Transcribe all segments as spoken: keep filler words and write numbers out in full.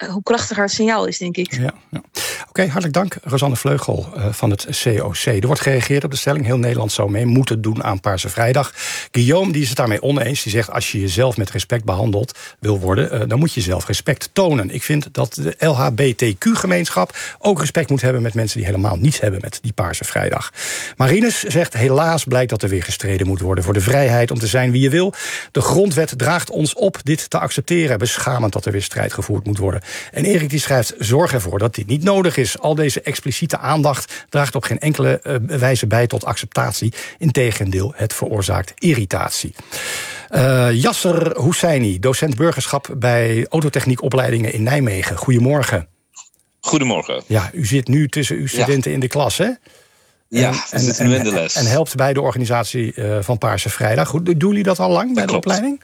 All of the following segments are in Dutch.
hoe krachtiger het signaal is, denk ik. Ja, ja. Oké, okay, hartelijk dank, Rosanne Vleugel uh, van het C O C. Er wordt gereageerd op de stelling, heel Nederland zou mee moeten doen aan Paarse Vrijdag. Guillaume die is het daarmee oneens. Die zegt, als je jezelf met respect behandeld wil worden, uh, dan moet je zelf respect tonen. Ik vind dat de L H B T Q-gemeenschap ook respect moet hebben met mensen die helemaal niets hebben met die Paarse Vrijdag. Marinus zegt, helaas blijkt dat er weer gestreden moet worden voor de vrijheid om te zijn wie je wil. De grondwet draagt ons op dit te accepteren. Beschamend dat er weer strijd gevoerd moet worden. En Erik die schrijft, zorg ervoor dat dit niet nodig is. Al deze expliciete aandacht draagt op geen enkele uh, wijze bij tot acceptatie. Integendeel, het veroorzaakt irritatie. Uh, Yasser Husseini, docent burgerschap bij autotechniekopleidingen in Nijmegen. Goedemorgen. Goedemorgen. Ja, u zit nu tussen uw studenten ja. in de klas, hè? Ja, en, we zitten nu in de les. En helpt bij de organisatie uh, van Paarse Vrijdag. Goed, doen jullie dat al lang bij dat de klopt. opleiding?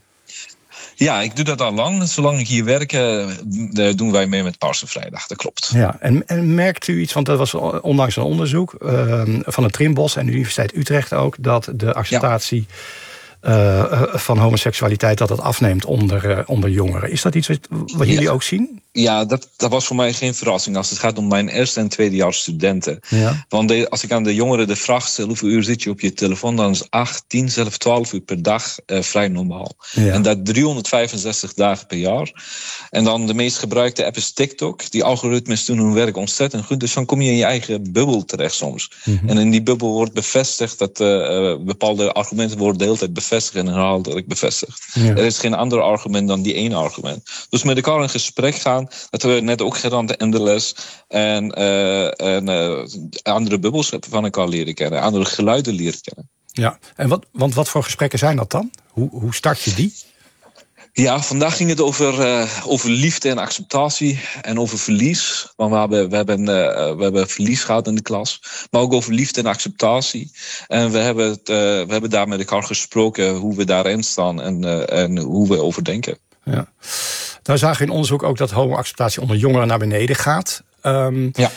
Ja, ik doe dat al lang. Zolang ik hier werk, uh, doen wij mee met Paarse Vrijdag. Dat klopt. Ja, en, en merkt u iets, want dat was onlangs een onderzoek uh, van het Trimbos en de Universiteit Utrecht ook, dat de acceptatie ja. Uh, van homoseksualiteit dat dat afneemt onder, uh, onder jongeren. Is dat iets wat, wat jullie ja. ook zien? Ja, dat, dat was voor mij geen verrassing als het gaat om mijn eerste en tweedejaars studenten. Ja. Want de, als ik aan de jongeren de vraag stel hoeveel uur zit je op je telefoon, dan is acht, tien, zelfs twaalf uur per dag uh, vrij normaal. Ja. En dat driehonderdvijfenzestig dagen per jaar. En dan de meest gebruikte app is TikTok. Die algoritmes doen hun werk ontzettend goed. Dus dan kom je in je eigen bubbel terecht soms. Mm-hmm. En in die bubbel wordt bevestigd dat uh, bepaalde argumenten worden de hele tijd bevestigd en herhaaldelijk bevestigd. Ja. Er is geen ander argument dan die één argument. Dus met elkaar in gesprek gaan, dat hebben we net ook gedaan in de les. En, uh, en uh, andere bubbels van elkaar leren kennen, andere geluiden leren kennen. Ja, en wat, want wat voor gesprekken zijn dat dan? Hoe, hoe start je die? Ja, vandaag ging het over, uh, over liefde en acceptatie en over verlies. Want we hebben, we, hebben, uh, we hebben verlies gehad in de klas. Maar ook over liefde en acceptatie. En we hebben, het, uh, we hebben daar met elkaar gesproken hoe we daarin staan en, uh, en hoe we over denken. Ja. Nou zagen we in onderzoek ook dat homoacceptatie onder jongeren naar beneden gaat. Um, ja.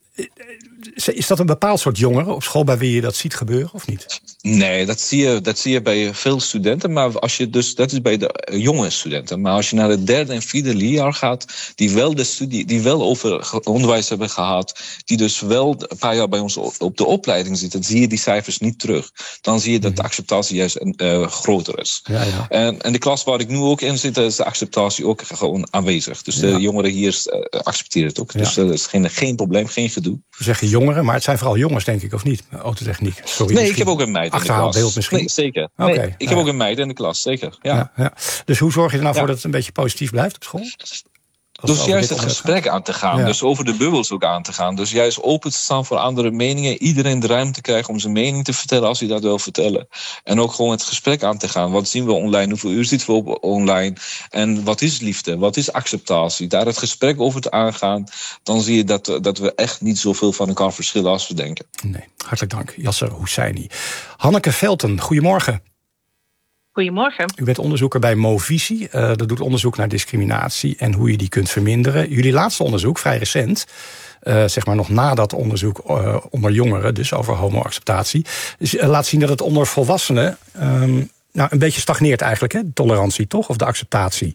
Is dat een bepaald soort jongeren op school bij wie je dat ziet gebeuren of niet? Nee, dat zie je, dat zie je bij veel studenten. Maar als je dus, dat is bij de jonge studenten. Maar als je naar het derde en vierde leerjaar gaat, die wel de studie, die wel over onderwijs hebben gehad, die dus wel een paar jaar bij ons op de opleiding zitten, zie je die cijfers niet terug. Dan zie je dat de acceptatie juist uh, groter is. Ja, ja. En, en de klas waar ik nu ook in zit, is de acceptatie ook gewoon aanwezig. Dus ja. de jongeren hier uh, accepteren het ook. Ja. Dus dat uh, is geen, geen probleem, geen gedoe. We zeggen jongeren, maar het zijn vooral jongens, denk ik, of niet? Autotechniek. Sorry, nee, ik heb ook een meid in de klas. Beeld misschien? Nee, zeker. Nee, okay, ik ja. heb ook een meid in de klas, zeker. Ja. Ja, ja. Dus hoe zorg je er nou ja. voor dat het een beetje positief blijft op school? Als dus juist het gesprek gaat. aan te gaan. Ja. Dus over de bubbels ook aan te gaan. Dus juist open te staan voor andere meningen. Iedereen de ruimte krijgt om zijn mening te vertellen als hij dat wil vertellen. En ook gewoon het gesprek aan te gaan. Wat zien we online? Hoeveel uur zitten we op online? En wat is liefde? Wat is acceptatie? Daar het gesprek over te aangaan. Dan zie je dat, dat we echt niet zoveel van elkaar verschillen als we denken. Nee, hartelijk dank. Yasser Husseini. Hanneke Velten, goedemorgen. Goedemorgen. U bent onderzoeker bij Movisie. Uh, dat doet onderzoek naar discriminatie en hoe je die kunt verminderen. Jullie laatste onderzoek, vrij recent, uh, zeg maar nog na dat onderzoek uh, onder jongeren, dus over homoacceptatie, dus, uh, laat zien dat het onder volwassenen um, nou, een beetje stagneert eigenlijk, hè? De tolerantie toch, of de acceptatie?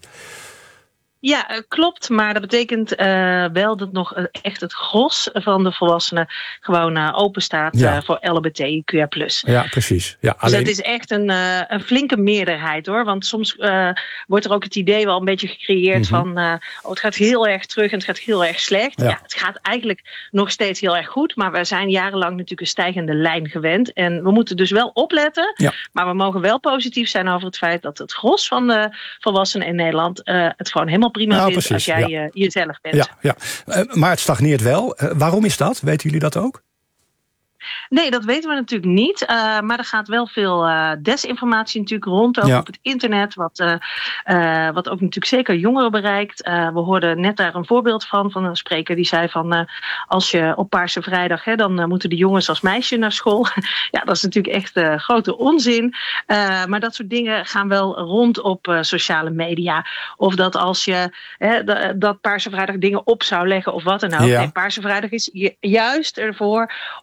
Ja, klopt. Maar dat betekent uh, wel dat nog echt het gros van de volwassenen gewoon uh, open staat ja. uh, voor L H B T I Q A plus. Ja, precies. Ja, alleen... Dus het is echt een, uh, een flinke meerderheid, hoor. Want soms uh, wordt er ook het idee wel een beetje gecreëerd mm-hmm. van uh, oh, het gaat heel erg terug en het gaat heel erg slecht. Ja. Ja, het gaat eigenlijk nog steeds heel erg goed. Maar we zijn jarenlang natuurlijk een stijgende lijn gewend. En we moeten dus wel opletten. Ja. Maar we mogen wel positief zijn over het feit dat het gros van de volwassenen in Nederland uh, het gewoon helemaal prima nou, vindt als jij ja. uh, jezelf bent. Ja, ja. Uh, maar het stagneert wel. Uh, waarom is dat? Weten jullie dat ook? Nee, dat weten we natuurlijk niet. Uh, maar er gaat wel veel uh, desinformatie natuurlijk rond ook ja. op het internet. Wat, uh, uh, wat ook natuurlijk zeker jongeren bereikt. Uh, we hoorden net daar een voorbeeld van. Van een spreker die zei van... Uh, als je op Paarse Vrijdag... Hè, dan uh, moeten de jongens als meisje naar school. Ja, dat is natuurlijk echt uh, grote onzin. Uh, maar dat soort dingen gaan wel rond op uh, sociale media. Of dat als je... Hè, d- dat Paarse Vrijdag dingen op zou leggen of wat dan ook. Ja. Nee, Paarse Vrijdag is ju- juist ervoor om te laten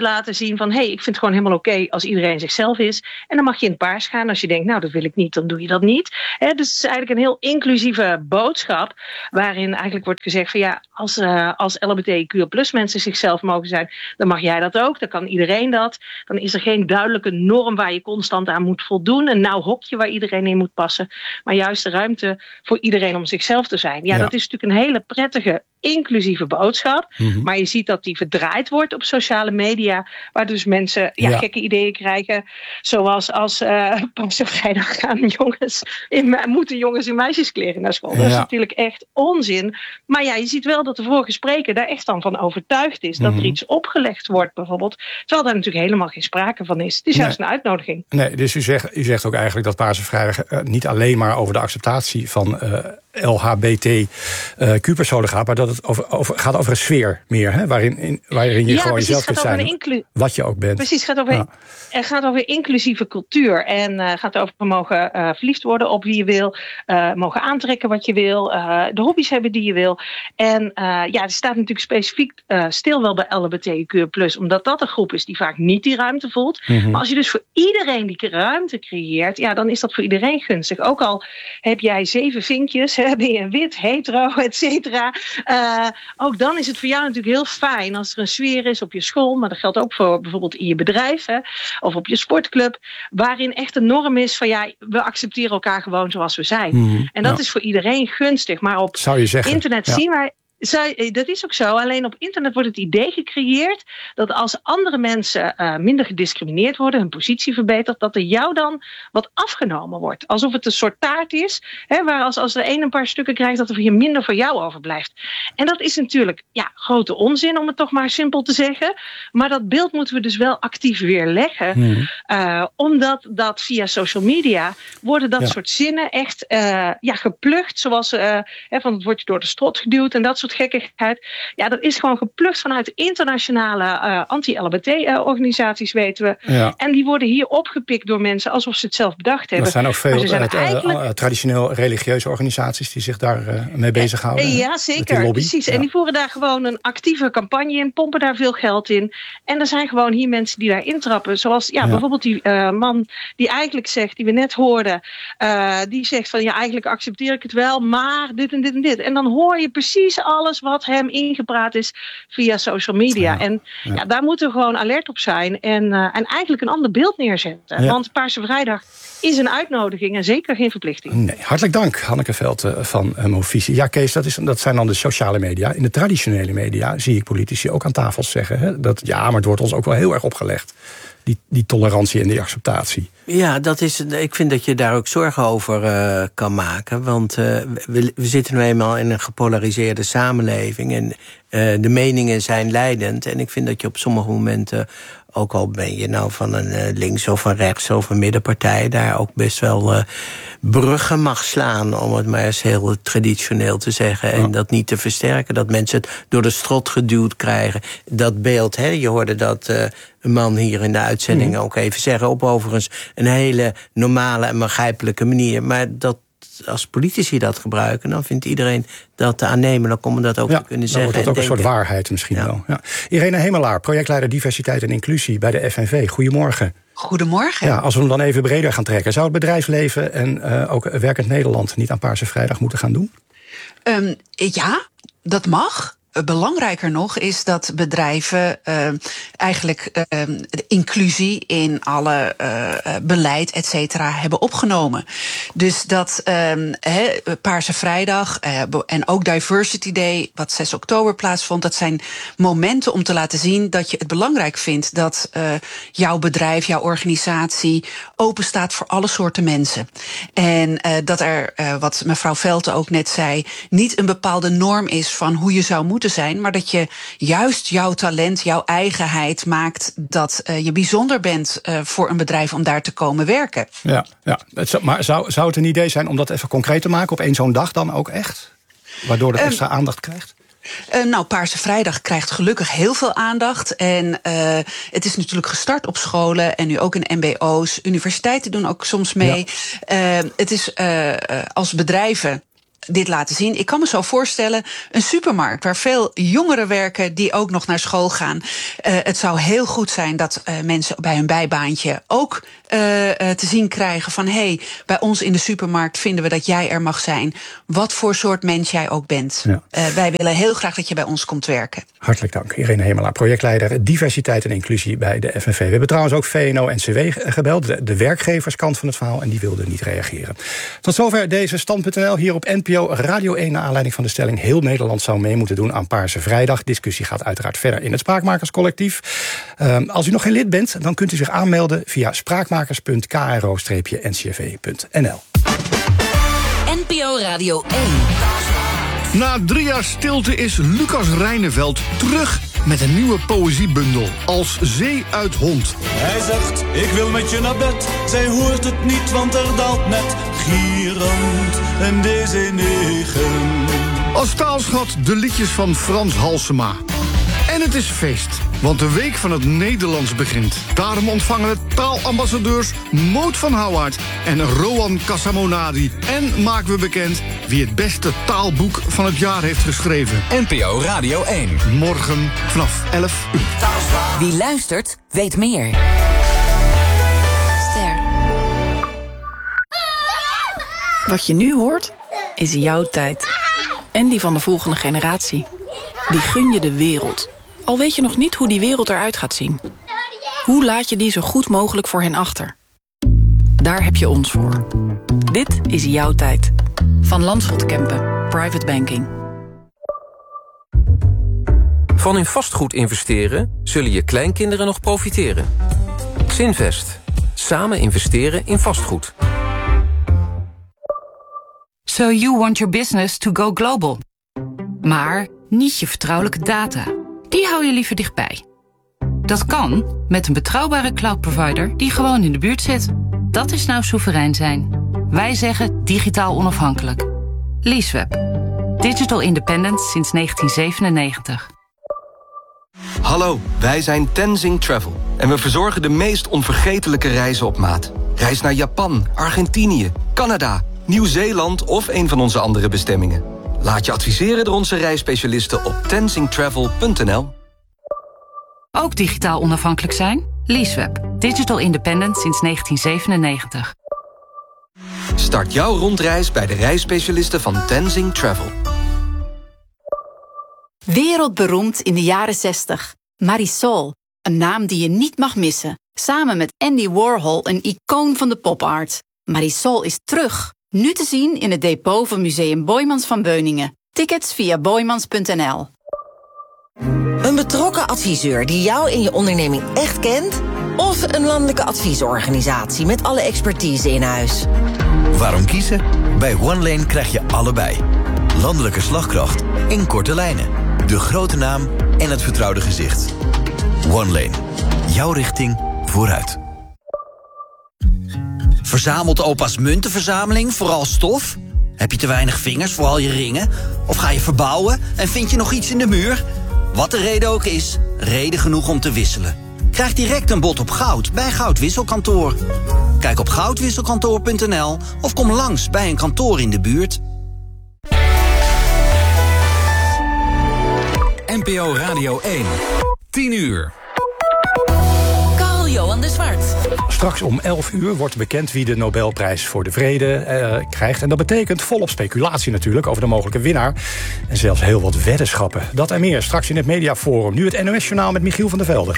laten zien van, hé, hey, ik vind het gewoon helemaal oké okay als iedereen zichzelf is. En dan mag je in het paars gaan. Als je denkt, nou, dat wil ik niet, dan doe je dat niet. He, dus het is eigenlijk een heel inclusieve boodschap, waarin eigenlijk wordt gezegd van, ja, als, uh, als L H B T I Q plus mensen zichzelf mogen zijn, dan mag jij dat ook, dan kan iedereen dat. Dan is er geen duidelijke norm waar je constant aan moet voldoen, een nauw hokje waar iedereen in moet passen, maar juist de ruimte voor iedereen om zichzelf te zijn. Ja, ja. Dat is natuurlijk een hele prettige, inclusieve boodschap, mm-hmm. maar je ziet dat die verdraaid wordt op sociale media, waar dus mensen ja, ja. gekke ideeën krijgen, zoals als uh, Paarse Vrijdag gaan jongens in, moeten jongens in meisjeskleren naar school. Ja. Dat is natuurlijk echt onzin. Maar ja, je ziet wel dat de vorige spreker daar echt dan van overtuigd is, dat mm-hmm. er iets opgelegd wordt bijvoorbeeld, terwijl daar natuurlijk helemaal geen sprake van is. Het is nee. juist een uitnodiging. Nee, dus u zegt, u zegt ook eigenlijk dat Paarse Vrijdag uh, niet alleen maar over de acceptatie van uh, L H B T Q-personen gaat, maar dat het over, over, gaat over een sfeer meer, hè? Waarin, in, waarin je ja, gewoon jezelf kunt zijn, inclu- wat je ook bent. Precies, het gaat over, ja. het gaat over inclusieve cultuur en uh, gaat over mogen uh, verliefd worden op wie je wil, uh, mogen aantrekken wat je wil, uh, de hobby's hebben die je wil. En uh, ja, er staat natuurlijk specifiek uh, stil wel bij L H B T I Q plus, omdat dat een groep is die vaak niet die ruimte voelt. Mm-hmm. Maar als je dus voor iedereen die ruimte creëert, ja, dan is dat voor iedereen gunstig. Ook al heb jij zeven vinkjes, ben je wit, hetero, et cetera. Uh, ook dan is het voor jou natuurlijk heel fijn als er een sfeer is op je school, maar dat geldt ook voor bijvoorbeeld in je bedrijf, hè, of op je sportclub, waarin echt een norm is van ja, we accepteren elkaar gewoon zoals we zijn. Mm, en dat ja. is voor iedereen gunstig. Maar op Zou je zeggen, internet ja. zien wij... Dat is ook zo, alleen op internet wordt het idee gecreëerd dat als andere mensen uh, minder gediscrimineerd worden, hun positie verbetert, dat er jou dan wat afgenomen wordt. Alsof het een soort taart is, hè, waar als, als de een een paar stukken krijgt, dat er hier minder voor jou overblijft. En dat is natuurlijk ja, grote onzin, om het toch maar simpel te zeggen. Maar dat beeld moeten we dus wel actief weerleggen, hmm. uh, omdat dat via social media worden dat ja. soort zinnen echt uh, ja, geplukt, zoals uh, hè, van het wordt je door de strot geduwd en dat soort gekkigheid. Ja, dat is gewoon geplukt vanuit internationale uh, anti-L H B T-organisaties, weten we. Ja. En die worden hier opgepikt door mensen alsof ze het zelf bedacht hebben. Er zijn ook veel zijn uh, eigenlijk... uh, traditioneel religieuze organisaties die zich daar uh, mee bezighouden. Uh, ja, zeker. Precies. Ja. En die voeren daar gewoon een actieve campagne in, pompen daar veel geld in. En er zijn gewoon hier mensen die daar intrappen. Zoals ja, ja. bijvoorbeeld die uh, man die eigenlijk zegt, die we net hoorden, uh, die zegt van ja, eigenlijk accepteer ik het wel, maar dit en dit en dit. En dan hoor je precies alles wat hem ingepraat is via social media. Ja, en ja. Ja, daar moeten we gewoon alert op zijn. En, uh, en eigenlijk een ander beeld neerzetten. Ja. Want Paarse Vrijdag is een uitnodiging en zeker geen verplichting. Nee, hartelijk dank, Hanneke Veld uh, van uh, Movisie. Ja, Kees, dat, is, dat zijn dan de sociale media. In de traditionele media zie ik politici ook aan tafels zeggen, hè, dat ja, maar het wordt ons ook wel heel erg opgelegd. Die, die tolerantie en die acceptatie. Ja, dat is, ik vind dat je daar ook zorgen over uh, kan maken. Want uh, we, we zitten nu eenmaal in een gepolariseerde samenleving. En uh, de meningen zijn leidend. En ik vind dat je op sommige momenten, ook al ben je nou van een uh, links of een rechts of een middenpartij, daar ook best wel uh, bruggen mag slaan, om het maar eens heel traditioneel te zeggen. En ja. dat niet te versterken, dat mensen het door de strot geduwd krijgen. Dat beeld, hè, je hoorde dat uh, een man hier in de uitzending mm. ook even zeggen, op overigens een hele normale en begrijpelijke manier. Maar dat als politici dat gebruiken, dan vindt iedereen dat aannemelijk om dat ook ja, te kunnen zeggen. Dan wordt dat ook denken. Een soort waarheid misschien ja. wel. Ja. Irene Hemelaar, projectleider diversiteit en inclusie bij de F N V. Goedemorgen. Goedemorgen. Ja, als we hem dan even breder gaan trekken, zou het bedrijfsleven en uh, ook Werkend Nederland niet aan Paarse Vrijdag moeten gaan doen? Um, ja, dat mag. Belangrijker nog is dat bedrijven uh, eigenlijk uh, de inclusie in alle uh, beleid, et cetera, hebben opgenomen. Dus dat uh, he, Paarse Vrijdag uh, en ook Diversity Day, wat zes oktober plaatsvond, dat zijn momenten om te laten zien dat je het belangrijk vindt dat uh, jouw bedrijf, jouw organisatie open staat voor alle soorten mensen. En uh, dat er, uh, wat mevrouw Velte ook net zei, niet een bepaalde norm is van hoe je zou moeten zijn, maar dat je juist jouw talent, jouw eigenheid maakt dat uh, je bijzonder bent uh, voor een bedrijf om daar te komen werken. Ja, ja. Maar zou, zou het een idee zijn om dat even concreet te maken op één zo'n dag dan ook echt? Waardoor het extra um, aandacht krijgt? Uh, nou, Paarse Vrijdag krijgt gelukkig heel veel aandacht. En uh, het is natuurlijk gestart op scholen en nu ook in M B O's. Universiteiten doen ook soms mee. Ja. Uh, het is uh, als bedrijven dit laten zien. Ik kan me zo voorstellen, een supermarkt waar veel jongeren werken die ook nog naar school gaan. Uh, het zou heel goed zijn dat uh, mensen bij hun bijbaantje ook uh, uh, te zien krijgen van, hé, hey, bij ons in de supermarkt vinden we dat jij er mag zijn. Wat voor soort mens jij ook bent. Ja. Uh, wij willen heel graag dat je bij ons komt werken. Hartelijk dank, Irene Hemelaar, projectleider diversiteit en inclusie bij de F N V. We hebben trouwens ook V N O N C W gebeld, de, de werkgeverskant van het verhaal, en die wilde niet reageren. Tot zover deze stand punt n l hier op N P O Radio één, naar aanleiding van de stelling heel Nederland zou mee moeten doen aan Paarse Vrijdag. Discussie gaat uiteraard verder in het Spraakmakerscollectief. Uh, als u nog geen lid bent, dan kunt u zich aanmelden via spraakmakers punt k r o streepje n c v punt n l. N P O Radio één. Na drie jaar stilte is Lucas Reineveld terug met een nieuwe poëziebundel, Als Zee uit Hond. Hij zegt, ik wil met je naar bed. Zij hoort het niet, want er daalt net gierend en deze negen. Als taalschat de liedjes van Frans Halsema. En het is feest, want de Week van het Nederlands begint. Daarom ontvangen we taalambassadeurs Moot van Houwaard en Rowan Casamonadi. En maken we bekend wie het beste taalboek van het jaar heeft geschreven. N P O Radio één. Morgen vanaf elf uur. Wie luistert, weet meer. Ster. Wat je nu hoort, is jouw tijd. En die van de volgende generatie. Die gun je de wereld. Al weet je nog niet hoe die wereld eruit gaat zien. Hoe laat je die zo goed mogelijk voor hen achter? Daar heb je ons voor. Dit is jouw tijd. Van Landschot Kempen. Private Banking. Van in vastgoed investeren zullen je kleinkinderen nog profiteren. Zinvest. Samen investeren in vastgoed. So you want your business to go global. Maar niet je vertrouwelijke data. Die hou je liever dichtbij. Dat kan met een betrouwbare cloud provider die gewoon in de buurt zit. Dat is nou soeverein zijn. Wij zeggen digitaal onafhankelijk. Leaseweb. Digital independent sinds negentien zevenennegentig. Hallo, wij zijn Tenzing Travel. En we verzorgen de meest onvergetelijke reizen op maat. Reis naar Japan, Argentinië, Canada, Nieuw-Zeeland of een van onze andere bestemmingen. Laat je adviseren door onze reisspecialisten op tenzing travel punt n l. Ook digitaal onafhankelijk zijn? Leaseweb. Digital independent sinds negentien zevenennegentig. Start jouw rondreis bij de reisspecialisten van Tenzing Travel. Wereldberoemd in de jaren zestig. Marisol, een naam die je niet mag missen. Samen met Andy Warhol, een icoon van de popart. Marisol is terug. Nu te zien in het depot van Museum Boijmans van Beuningen. Tickets via boijmans punt n l. Een betrokken adviseur die jou en je onderneming echt kent? Of een landelijke adviesorganisatie met alle expertise in huis? Waarom kiezen? Bij OneLane krijg je allebei. Landelijke slagkracht in korte lijnen. De grote naam en het vertrouwde gezicht. OneLane. Jouw richting vooruit. Verzamelt opa's muntenverzameling vooral stof? Heb je te weinig vingers voor al je ringen? Of ga je verbouwen en vind je nog iets in de muur? Wat de reden ook is, reden genoeg om te wisselen. Krijg direct een bod op goud bij Goudwisselkantoor. Kijk op goudwisselkantoor punt n l of kom langs bij een kantoor in de buurt. N P O Radio één. tien uur. Johan de Zwart. Straks om elf uur wordt bekend wie de Nobelprijs voor de Vrede eh, krijgt. En dat betekent volop speculatie natuurlijk over de mogelijke winnaar. En zelfs heel wat weddenschappen. Dat en meer straks in het Mediaforum. Nu het N O S-journaal met Michiel van der Velde.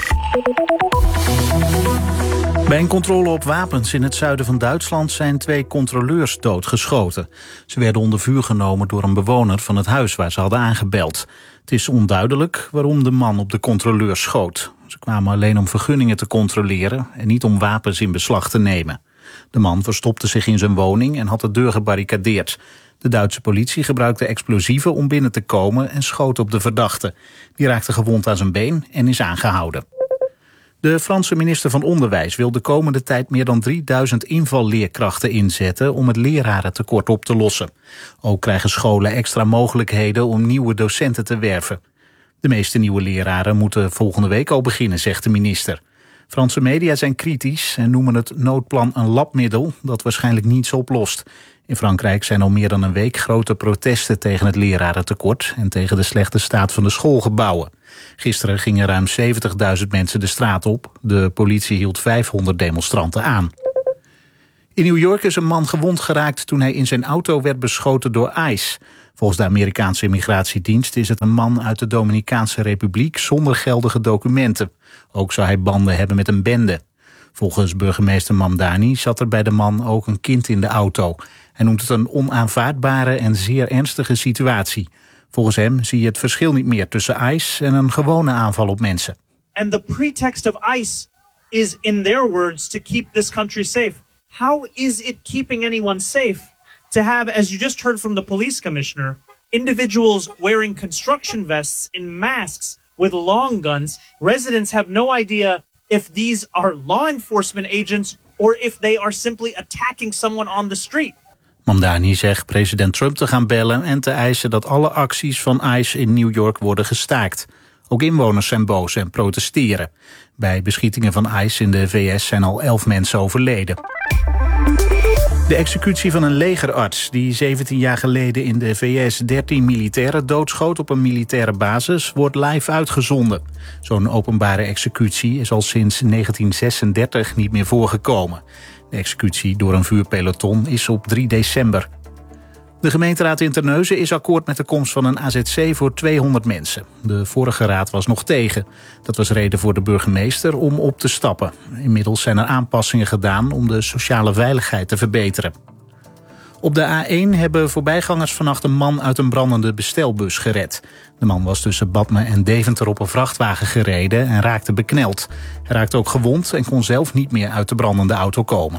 Bij een controle op wapens in het zuiden van Duitsland zijn twee controleurs doodgeschoten. Ze werden onder vuur genomen door een bewoner van het huis waar ze hadden aangebeld. Het is onduidelijk waarom de man op de controleur schoot. Ze kwamen alleen om vergunningen te controleren en niet om wapens in beslag te nemen. De man verstopte zich in zijn woning en had de deur gebarricadeerd. De Duitse politie gebruikte explosieven om binnen te komen en schoot op de verdachte. Die raakte gewond aan zijn been en is aangehouden. De Franse minister van Onderwijs wil de komende tijd meer dan drieduizend invalleerkrachten inzetten om het lerarentekort op te lossen. Ook krijgen scholen extra mogelijkheden om nieuwe docenten te werven. De meeste nieuwe leraren moeten volgende week al beginnen, zegt de minister. Franse media zijn kritisch en noemen het noodplan een labmiddel dat waarschijnlijk niets oplost. In Frankrijk zijn al meer dan een week grote protesten tegen het lerarentekort en tegen de slechte staat van de schoolgebouwen. Gisteren gingen ruim zeventigduizend mensen de straat op. De politie hield vijfhonderd demonstranten aan. In New York is een man gewond geraakt toen hij in zijn auto werd beschoten door ICE. Volgens de Amerikaanse immigratiedienst is het een man uit de Dominicaanse Republiek zonder geldige documenten. Ook zou hij banden hebben met een bende. Volgens burgemeester Mamdani zat er bij de man ook een kind in de auto. Hij noemt het een onaanvaardbare en zeer ernstige situatie. Volgens hem zie je het verschil niet meer tussen ICE en een gewone aanval op mensen. And the pretext of ICE is, in their words, to keep this country safe. How is it keeping anyone safe to have, as you just heard from the police commissioner, individuals wearing construction vests in masks with long guns? Residents have no idea if these are law enforcement agents or if they are simply attacking someone on the street. Mamdani zegt president Trump te gaan bellen en te eisen dat alle acties van ICE in New York worden gestaakt. Ook inwoners zijn boos en protesteren. Bij beschietingen van ICE in de V S zijn al elf mensen overleden. De executie van een legerarts die zeventien jaar geleden in de V S dertien militairen doodschoot op een militaire basis wordt live uitgezonden. Zo'n openbare executie is al sinds negentien zesendertig niet meer voorgekomen. De executie door een vuurpeloton is op drie december. De gemeenteraad in Terneuzen is akkoord met de komst van een A Z C voor tweehonderd mensen. De vorige raad was nog tegen. Dat was reden voor de burgemeester om op te stappen. Inmiddels zijn er aanpassingen gedaan om de sociale veiligheid te verbeteren. Op de A één hebben voorbijgangers vannacht een man uit een brandende bestelbus gered. De man was tussen Badme en Deventer op een vrachtwagen gereden en raakte bekneld. Hij raakte ook gewond en kon zelf niet meer uit de brandende auto komen.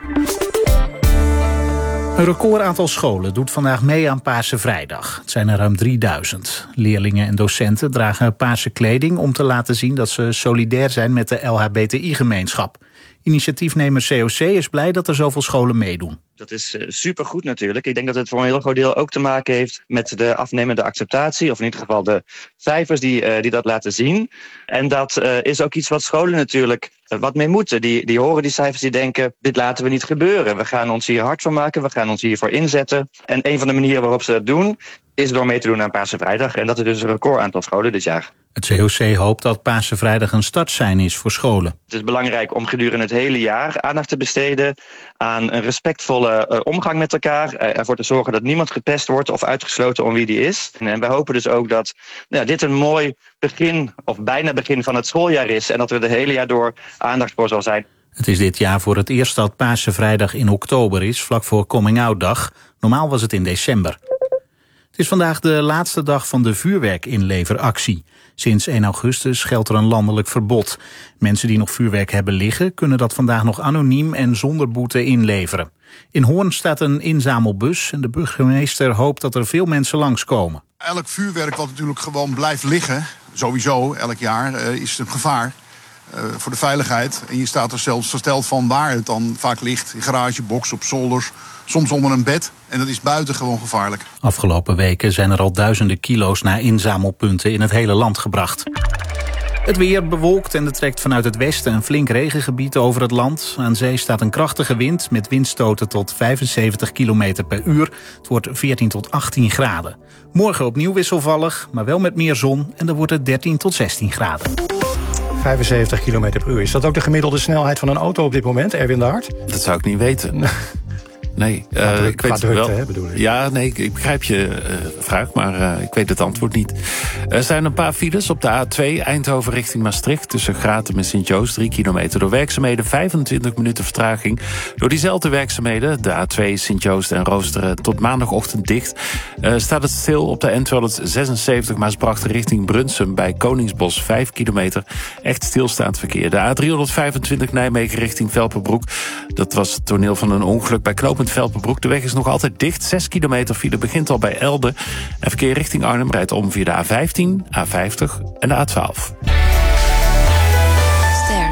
Een record aantal scholen doet vandaag mee aan Paarse Vrijdag. Het zijn er ruim drieduizend. Leerlingen en docenten dragen paarse kleding om te laten zien dat ze solidair zijn met de L H B T I-gemeenschap. Initiatiefnemer C O C is blij dat er zoveel scholen meedoen. Dat is uh, supergoed natuurlijk. Ik denk dat het voor een heel groot deel ook te maken heeft met de afnemende acceptatie. Of in ieder geval de cijfers die, uh, die dat laten zien. En dat uh, is ook iets wat scholen natuurlijk uh, wat mee moeten. Die, die horen die cijfers, die denken, dit laten we niet gebeuren. We gaan ons hier hard voor maken, we gaan ons hiervoor inzetten. En een van de manieren waarop ze dat doen is door mee te doen aan Paarse Vrijdag. En dat is dus een record aantal scholen dit jaar. Het C O C hoopt dat Paarse Vrijdag een startsein is voor scholen. Het is belangrijk om gedurende het hele jaar aandacht te besteden aan een respectvolle uh, omgang met elkaar. Uh, ervoor te zorgen dat niemand gepest wordt of uitgesloten om wie die is. En, en wij hopen dus ook dat nou, dit een mooi begin of bijna begin van het schooljaar is. En dat er de hele jaar door aandacht voor zal zijn. Het is dit jaar voor het eerst dat Paarse Vrijdag in oktober is, vlak voor Coming-out Dag. Normaal was het in december. Het is vandaag de laatste dag van de vuurwerkinleveractie. Sinds één augustus geldt er een landelijk verbod. Mensen die nog vuurwerk hebben liggen kunnen dat vandaag nog anoniem en zonder boete inleveren. In Hoorn staat een inzamelbus en de burgemeester hoopt dat er veel mensen langskomen. Elk vuurwerk wat natuurlijk gewoon blijft liggen, sowieso elk jaar, uh, is een gevaar. Uh, voor de veiligheid. En je staat er zelfs versteld van waar het dan vaak ligt. In garagebox, op zolders, soms onder een bed. En dat is buitengewoon gevaarlijk. Afgelopen weken zijn er al duizenden kilo's naar inzamelpunten in het hele land gebracht. Het weer bewolkt en er trekt vanuit het westen een flink regengebied over het land. Aan zee staat een krachtige wind met windstoten tot vijfenzeventig kilometer per uur. Het wordt veertien tot achttien graden. Morgen opnieuw wisselvallig, maar wel met meer zon en dan wordt het dertien tot zestien graden. vijfenzeventig kilometer per uur. Is dat ook de gemiddelde snelheid van een auto op dit moment, Erwin de Hart? Dat zou ik niet weten. Nee, uh, druk, ik weet het drukte, wel. Hè, bedoel ik. Ja, nee, ik, ik begrijp je uh, vraag, maar uh, ik weet het antwoord niet. Er zijn een paar files op de A twee Eindhoven richting Maastricht tussen Gratum en Sint-Joost, drie kilometer door werkzaamheden, vijfentwintig minuten vertraging. Door diezelfde werkzaamheden, de A twee Sint-Joost en Roosteren tot maandagochtend dicht, uh, staat het stil op de N tweehonderdzesenzeventig Maasbracht richting Brunsum bij Koningsbos, vijf kilometer. Echt stilstaand verkeer. De A driehonderdvijfentwintig Nijmegen richting Velperbroek. Dat was het toneel van een ongeluk bij knooppunt Velperbroek. De weg is nog altijd dicht. zes kilometer file begint al bij Elde. En verkeer richting Arnhem rijdt om via de A vijftien, A vijftig en de A twaalf. Ster.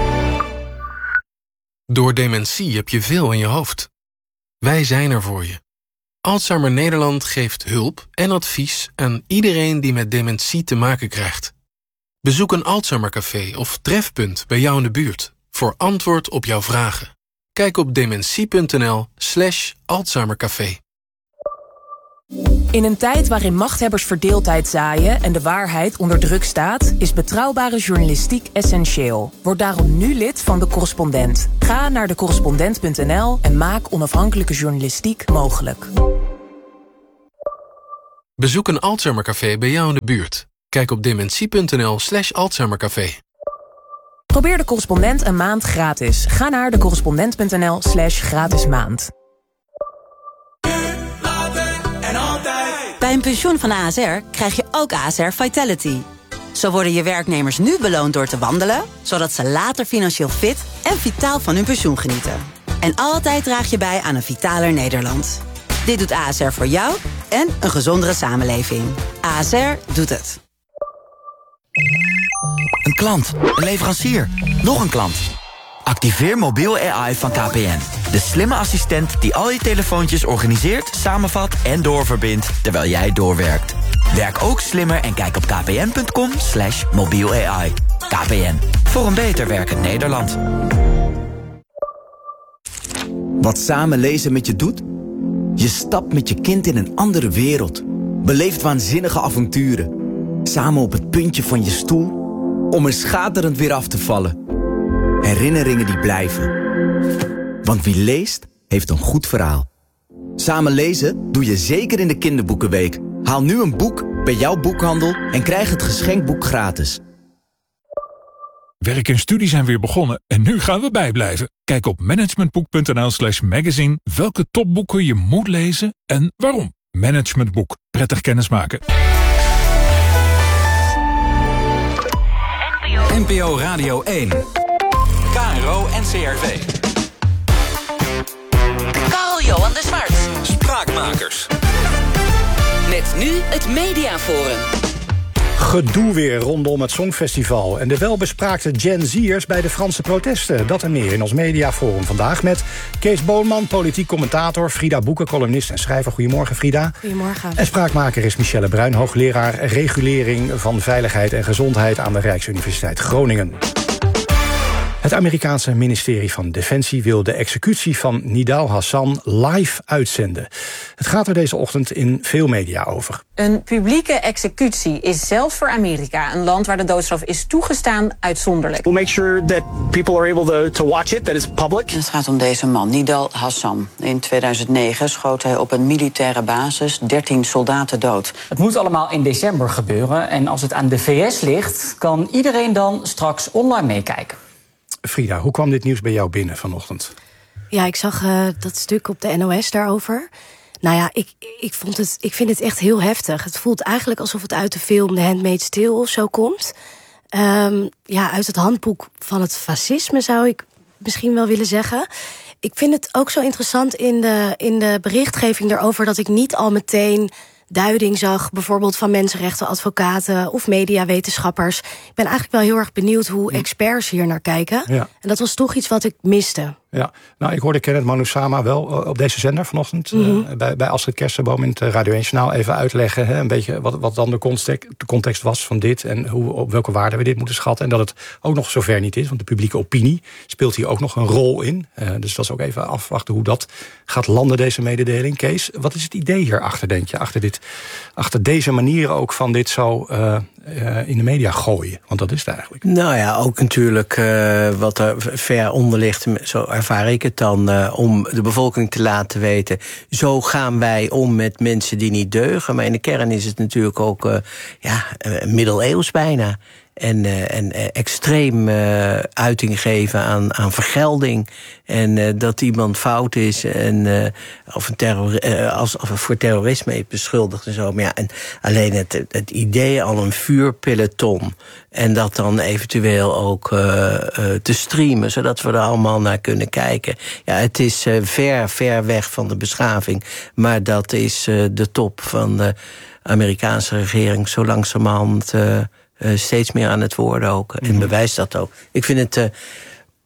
Door dementie heb je veel in je hoofd. Wij zijn er voor je. Alzheimer Nederland geeft hulp en advies aan iedereen die met dementie te maken krijgt. Bezoek een Alzheimercafé of trefpunt bij jou in de buurt voor antwoord op jouw vragen. Kijk op dementie.nl slash Alzheimercafé. In een tijd waarin machthebbers verdeeldheid zaaien en de waarheid onder druk staat, is betrouwbare journalistiek essentieel. Word daarom nu lid van De Correspondent. Ga naar de correspondent punt n l en maak onafhankelijke journalistiek mogelijk. Bezoek een Alzheimercafé bij jou in de buurt. Kijk op dementie.nl slash Alzheimercafé. Probeer De Correspondent een maand gratis. Ga naar de correspondent punt n l slash gratis maand. Bij een pensioen van A S R krijg je ook A S R Vitality. Zo worden je werknemers nu beloond door te wandelen, zodat ze later financieel fit en vitaal van hun pensioen genieten. En altijd draag je bij aan een vitaler Nederland. Dit doet A S R voor jou en een gezondere samenleving. A S R doet het. Een klant, een leverancier, nog een klant. Activeer mobiel A I van K P N. De slimme assistent die al je telefoontjes organiseert, samenvat en doorverbindt terwijl jij doorwerkt. Werk ook slimmer en kijk op kpn.com slash mobiel AI. K P N, voor een beter werkend Nederland. Wat samen lezen met je doet? Je stapt met je kind in een andere wereld. Beleeft waanzinnige avonturen. Samen op het puntje van je stoel om er schaterend weer af te vallen. Herinneringen die blijven. Want wie leest, heeft een goed verhaal. Samen lezen doe je zeker in de kinderboekenweek. Haal nu een boek bij jouw boekhandel en krijg het geschenkboek gratis. Werk en studie zijn weer begonnen en nu gaan we bijblijven. Kijk op managementboek.nl slash magazine welke topboeken je moet lezen en waarom. Managementboek. Prettig kennismaken. N P O Radio één. K R O N C R V. Karel Johan de Zwart. Spraakmakers. Met nu het Mediaforum. Gedoe weer rondom het Songfestival en de welbespraakte Gen Z'ers bij de Franse protesten. Dat en meer in ons Mediaforum vandaag met Kees Boonman, politiek commentator, Frida Boeken, columnist en schrijver. Goedemorgen, Frida. Goedemorgen. En spraakmaker is Michelle Bruin, hoogleraar regulering van veiligheid en gezondheid aan de Rijksuniversiteit Groningen. Het Amerikaanse ministerie van Defensie wil de executie van Nidal Hassan live uitzenden. Het gaat er deze ochtend in veel media over. Een publieke executie is zelfs voor Amerika, een land waar de doodstraf is toegestaan, uitzonderlijk. We'll make sure that people are able to, to watch it, that it's public. Het gaat om deze man, Nidal Hassan. In tweeduizend negen schoot hij op een militaire basis dertien soldaten dood. Het moet allemaal in december gebeuren en als het aan de V S ligt, kan iedereen dan straks online meekijken. Frida, hoe kwam dit nieuws bij jou binnen vanochtend? Ja, ik zag uh, dat stuk op de N O S daarover. Nou ja, ik, ik, vond het, ik vind het echt heel heftig. Het voelt eigenlijk alsof het uit de film The Handmaid's Tale of zo komt. Um, ja, uit het handboek van het fascisme zou ik misschien wel willen zeggen. Ik vind het ook zo interessant in de, in de berichtgeving erover dat ik niet al meteen duiding zag, bijvoorbeeld van mensenrechtenadvocaten of mediawetenschappers. Ik ben eigenlijk wel heel erg benieuwd hoe experts hier naar kijken. Ja. En dat was toch iets wat ik miste. Ja, nou, ik hoorde Kenneth Manusama wel op deze zender vanochtend, mm-hmm. uh, bij, bij Astrid Kersenboom in het Radio één-journaal even uitleggen, hè, een beetje wat, wat dan de context, de context was van dit en hoe, op welke waarde we dit moeten schatten. En dat het ook nog zover niet is, want de publieke opinie speelt hier ook nog een rol in. Uh, dus dat is ook even afwachten hoe dat gaat landen, deze mededeling. Kees, wat is het idee hierachter, denk je? Achter, dit, achter deze manier ook van dit zo uh, uh, in de media gooien? Want dat is het eigenlijk. Nou ja, ook natuurlijk uh, wat er ver onder ligt, zo ervaar ik het dan, uh, om de bevolking te laten weten, zo gaan wij om met mensen die niet deugen. Maar in de kern is het natuurlijk ook uh, ja, uh, middeleeuws bijna. En, uh, en uh, extreem uh, uiting geven aan, aan vergelding. En uh, dat iemand fout is en uh, of een terror, uh, als, of voor terrorisme heeft beschuldigd en zo. Maar ja, en alleen het, het idee al een vuurpeloton. En dat dan eventueel ook uh, uh, te streamen, zodat we er allemaal naar kunnen kijken. Ja, het is uh, ver, ver weg van de beschaving. Maar dat is uh, de top van de Amerikaanse regering zo langzamerhand Uh, Uh, steeds meer aan het worden ook. En bewijst dat ook. Ik vind het uh,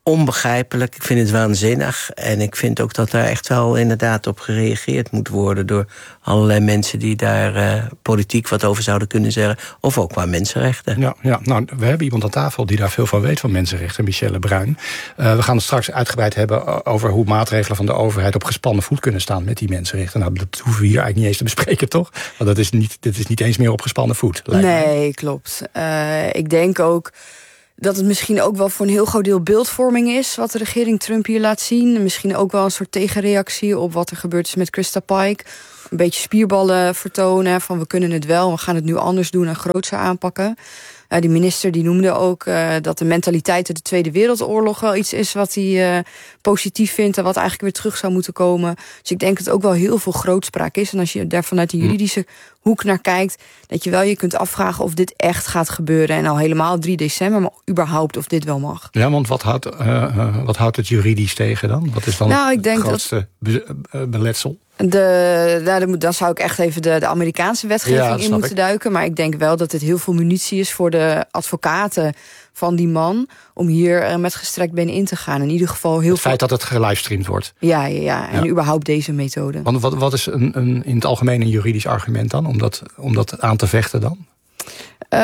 onbegrijpelijk. Ik vind het waanzinnig. En ik vind ook dat daar echt wel inderdaad op gereageerd moet worden door allerlei mensen die daar uh, politiek wat over zouden kunnen zeggen. Of ook qua mensenrechten. Ja, ja, nou, we hebben iemand aan tafel die daar veel van weet van mensenrechten, Michelle Bruin. Uh, we gaan het straks uitgebreid hebben over hoe maatregelen van de overheid op gespannen voet kunnen staan met die mensenrechten. Nou, dat hoeven we hier eigenlijk niet eens te bespreken, toch? Want dat is niet, dat is niet eens meer op gespannen voet. Lijkt nee, mij. klopt. Uh, ik denk ook dat het misschien ook wel voor een heel groot deel beeldvorming is wat de regering Trump hier laat zien. Misschien ook wel een soort tegenreactie op wat er gebeurd is met Krista Pike. Een beetje spierballen vertonen van we kunnen het wel, we gaan het nu anders doen en grootser aanpakken. Uh, die minister die noemde ook uh, dat de mentaliteit uit de Tweede Wereldoorlog wel iets is wat hij uh, positief vindt en wat eigenlijk weer terug zou moeten komen. Dus ik denk dat het ook wel heel veel grootspraak is. En als je daar vanuit de juridische hoek naar kijkt, dat je wel je kunt afvragen of dit echt gaat gebeuren. En al helemaal drie december, maar überhaupt of dit wel mag. Ja, want wat houdt, uh, uh, wat houdt het juridisch tegen dan? Wat is dan nou, ik het denk grootste be- uh, beletsel? De, nou, dan zou ik echt even de, de Amerikaanse wetgeving ja, in moeten ik. duiken. Maar ik denk wel dat het heel veel munitie is voor de advocaten van die man om hier uh, met gestrekt been in te gaan. In ieder geval heel het feit veel... dat het gelivestreamd wordt. Ja, ja, ja. en ja. überhaupt deze methode. Want wat, wat is een, een, in het algemeen een juridisch argument dan? Om dat, om dat aan te vechten dan? Uh,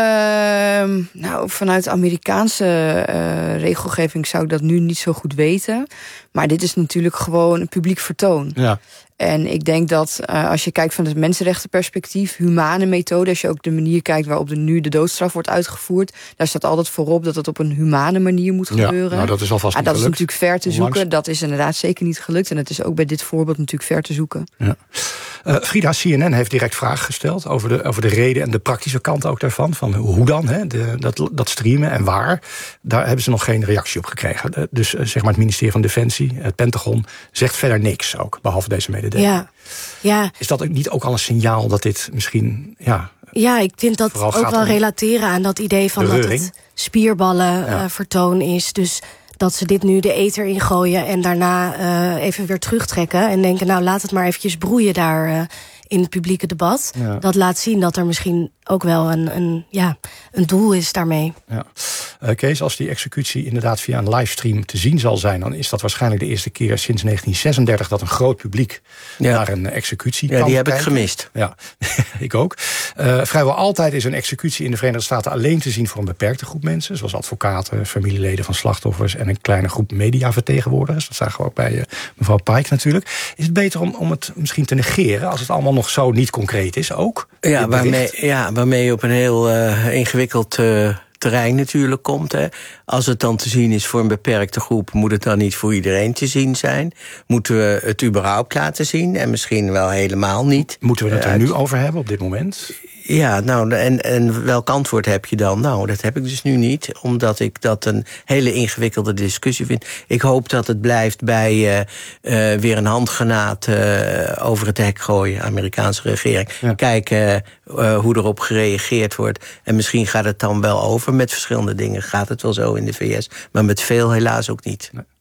nou, vanuit Amerikaanse uh, regelgeving zou ik dat nu niet zo goed weten. Maar dit is natuurlijk gewoon een publiek vertoon. Ja. En ik denk dat uh, als je kijkt van het mensenrechtenperspectief, humane methode, als je ook de manier kijkt waarop de nu de doodstraf wordt uitgevoerd, daar staat altijd voorop dat het op een humane manier moet gebeuren. Ja, nou, dat is alvast ah, niet dat gelukt. is natuurlijk ver te Onlangs. zoeken. Dat is inderdaad zeker niet gelukt. En het is ook bij dit voorbeeld natuurlijk ver te zoeken. Ja. Uh, Frida, C N N heeft direct vragen gesteld over de, over de reden en de praktische kant ook daarvan. Van hoe dan, hè, de, dat, dat streamen en waar. Daar hebben ze nog geen reactie op gekregen. Uh, dus uh, zeg maar het ministerie van Defensie, het Pentagon, zegt verder niks ook, behalve deze mededeling. Ja. Ja. Is dat ook niet ook al een signaal dat dit misschien... Ja, ja, ik vind dat ook wel relateren aan dat idee van dat het spierballen ja. uh, vertoon is. Dus dat ze dit nu de ether ingooien en daarna uh, even weer terugtrekken en denken, nou laat het maar eventjes broeien daar uh, in het publieke debat. Ja. Dat laat zien dat er misschien ook wel een, een, ja, een doel is daarmee. Ja. Uh, Kees, als die executie inderdaad via een livestream te zien zal zijn, dan is dat waarschijnlijk de eerste keer sinds negentien zesendertig dat een groot publiek ja. naar een executie ja, kan die heb kijken. ik gemist. Ja, ik ook. Uh, vrijwel altijd is een executie in de Verenigde Staten alleen te zien voor een beperkte groep mensen, zoals advocaten, familieleden van slachtoffers en een kleine groep mediavertegenwoordigers. Dat zagen we ook bij uh, mevrouw Pike natuurlijk. Is het beter om, om het misschien te negeren als het allemaal nog zo niet concreet is ook? Ja, waarmee, ja, waarmee je op een heel uh, ingewikkeld uh, terrein natuurlijk komt. Hè. Als het dan te zien is voor een beperkte groep, moet het dan niet voor iedereen te zien zijn? Moeten we het überhaupt laten zien? En misschien wel helemaal niet. Moeten we het er uh, nu over hebben op dit moment? Ja, nou, en, en welk antwoord heb je dan? Nou, dat heb ik dus nu niet, omdat ik dat een hele ingewikkelde discussie vind. Ik hoop dat het blijft bij uh, uh, weer een handgranaat uh, over het hek gooien, Amerikaanse regering. Ja. Kijken uh, hoe erop gereageerd wordt. En misschien gaat het dan wel over. Met verschillende dingen gaat het wel zo in de V S, maar met veel helaas ook niet. Nee.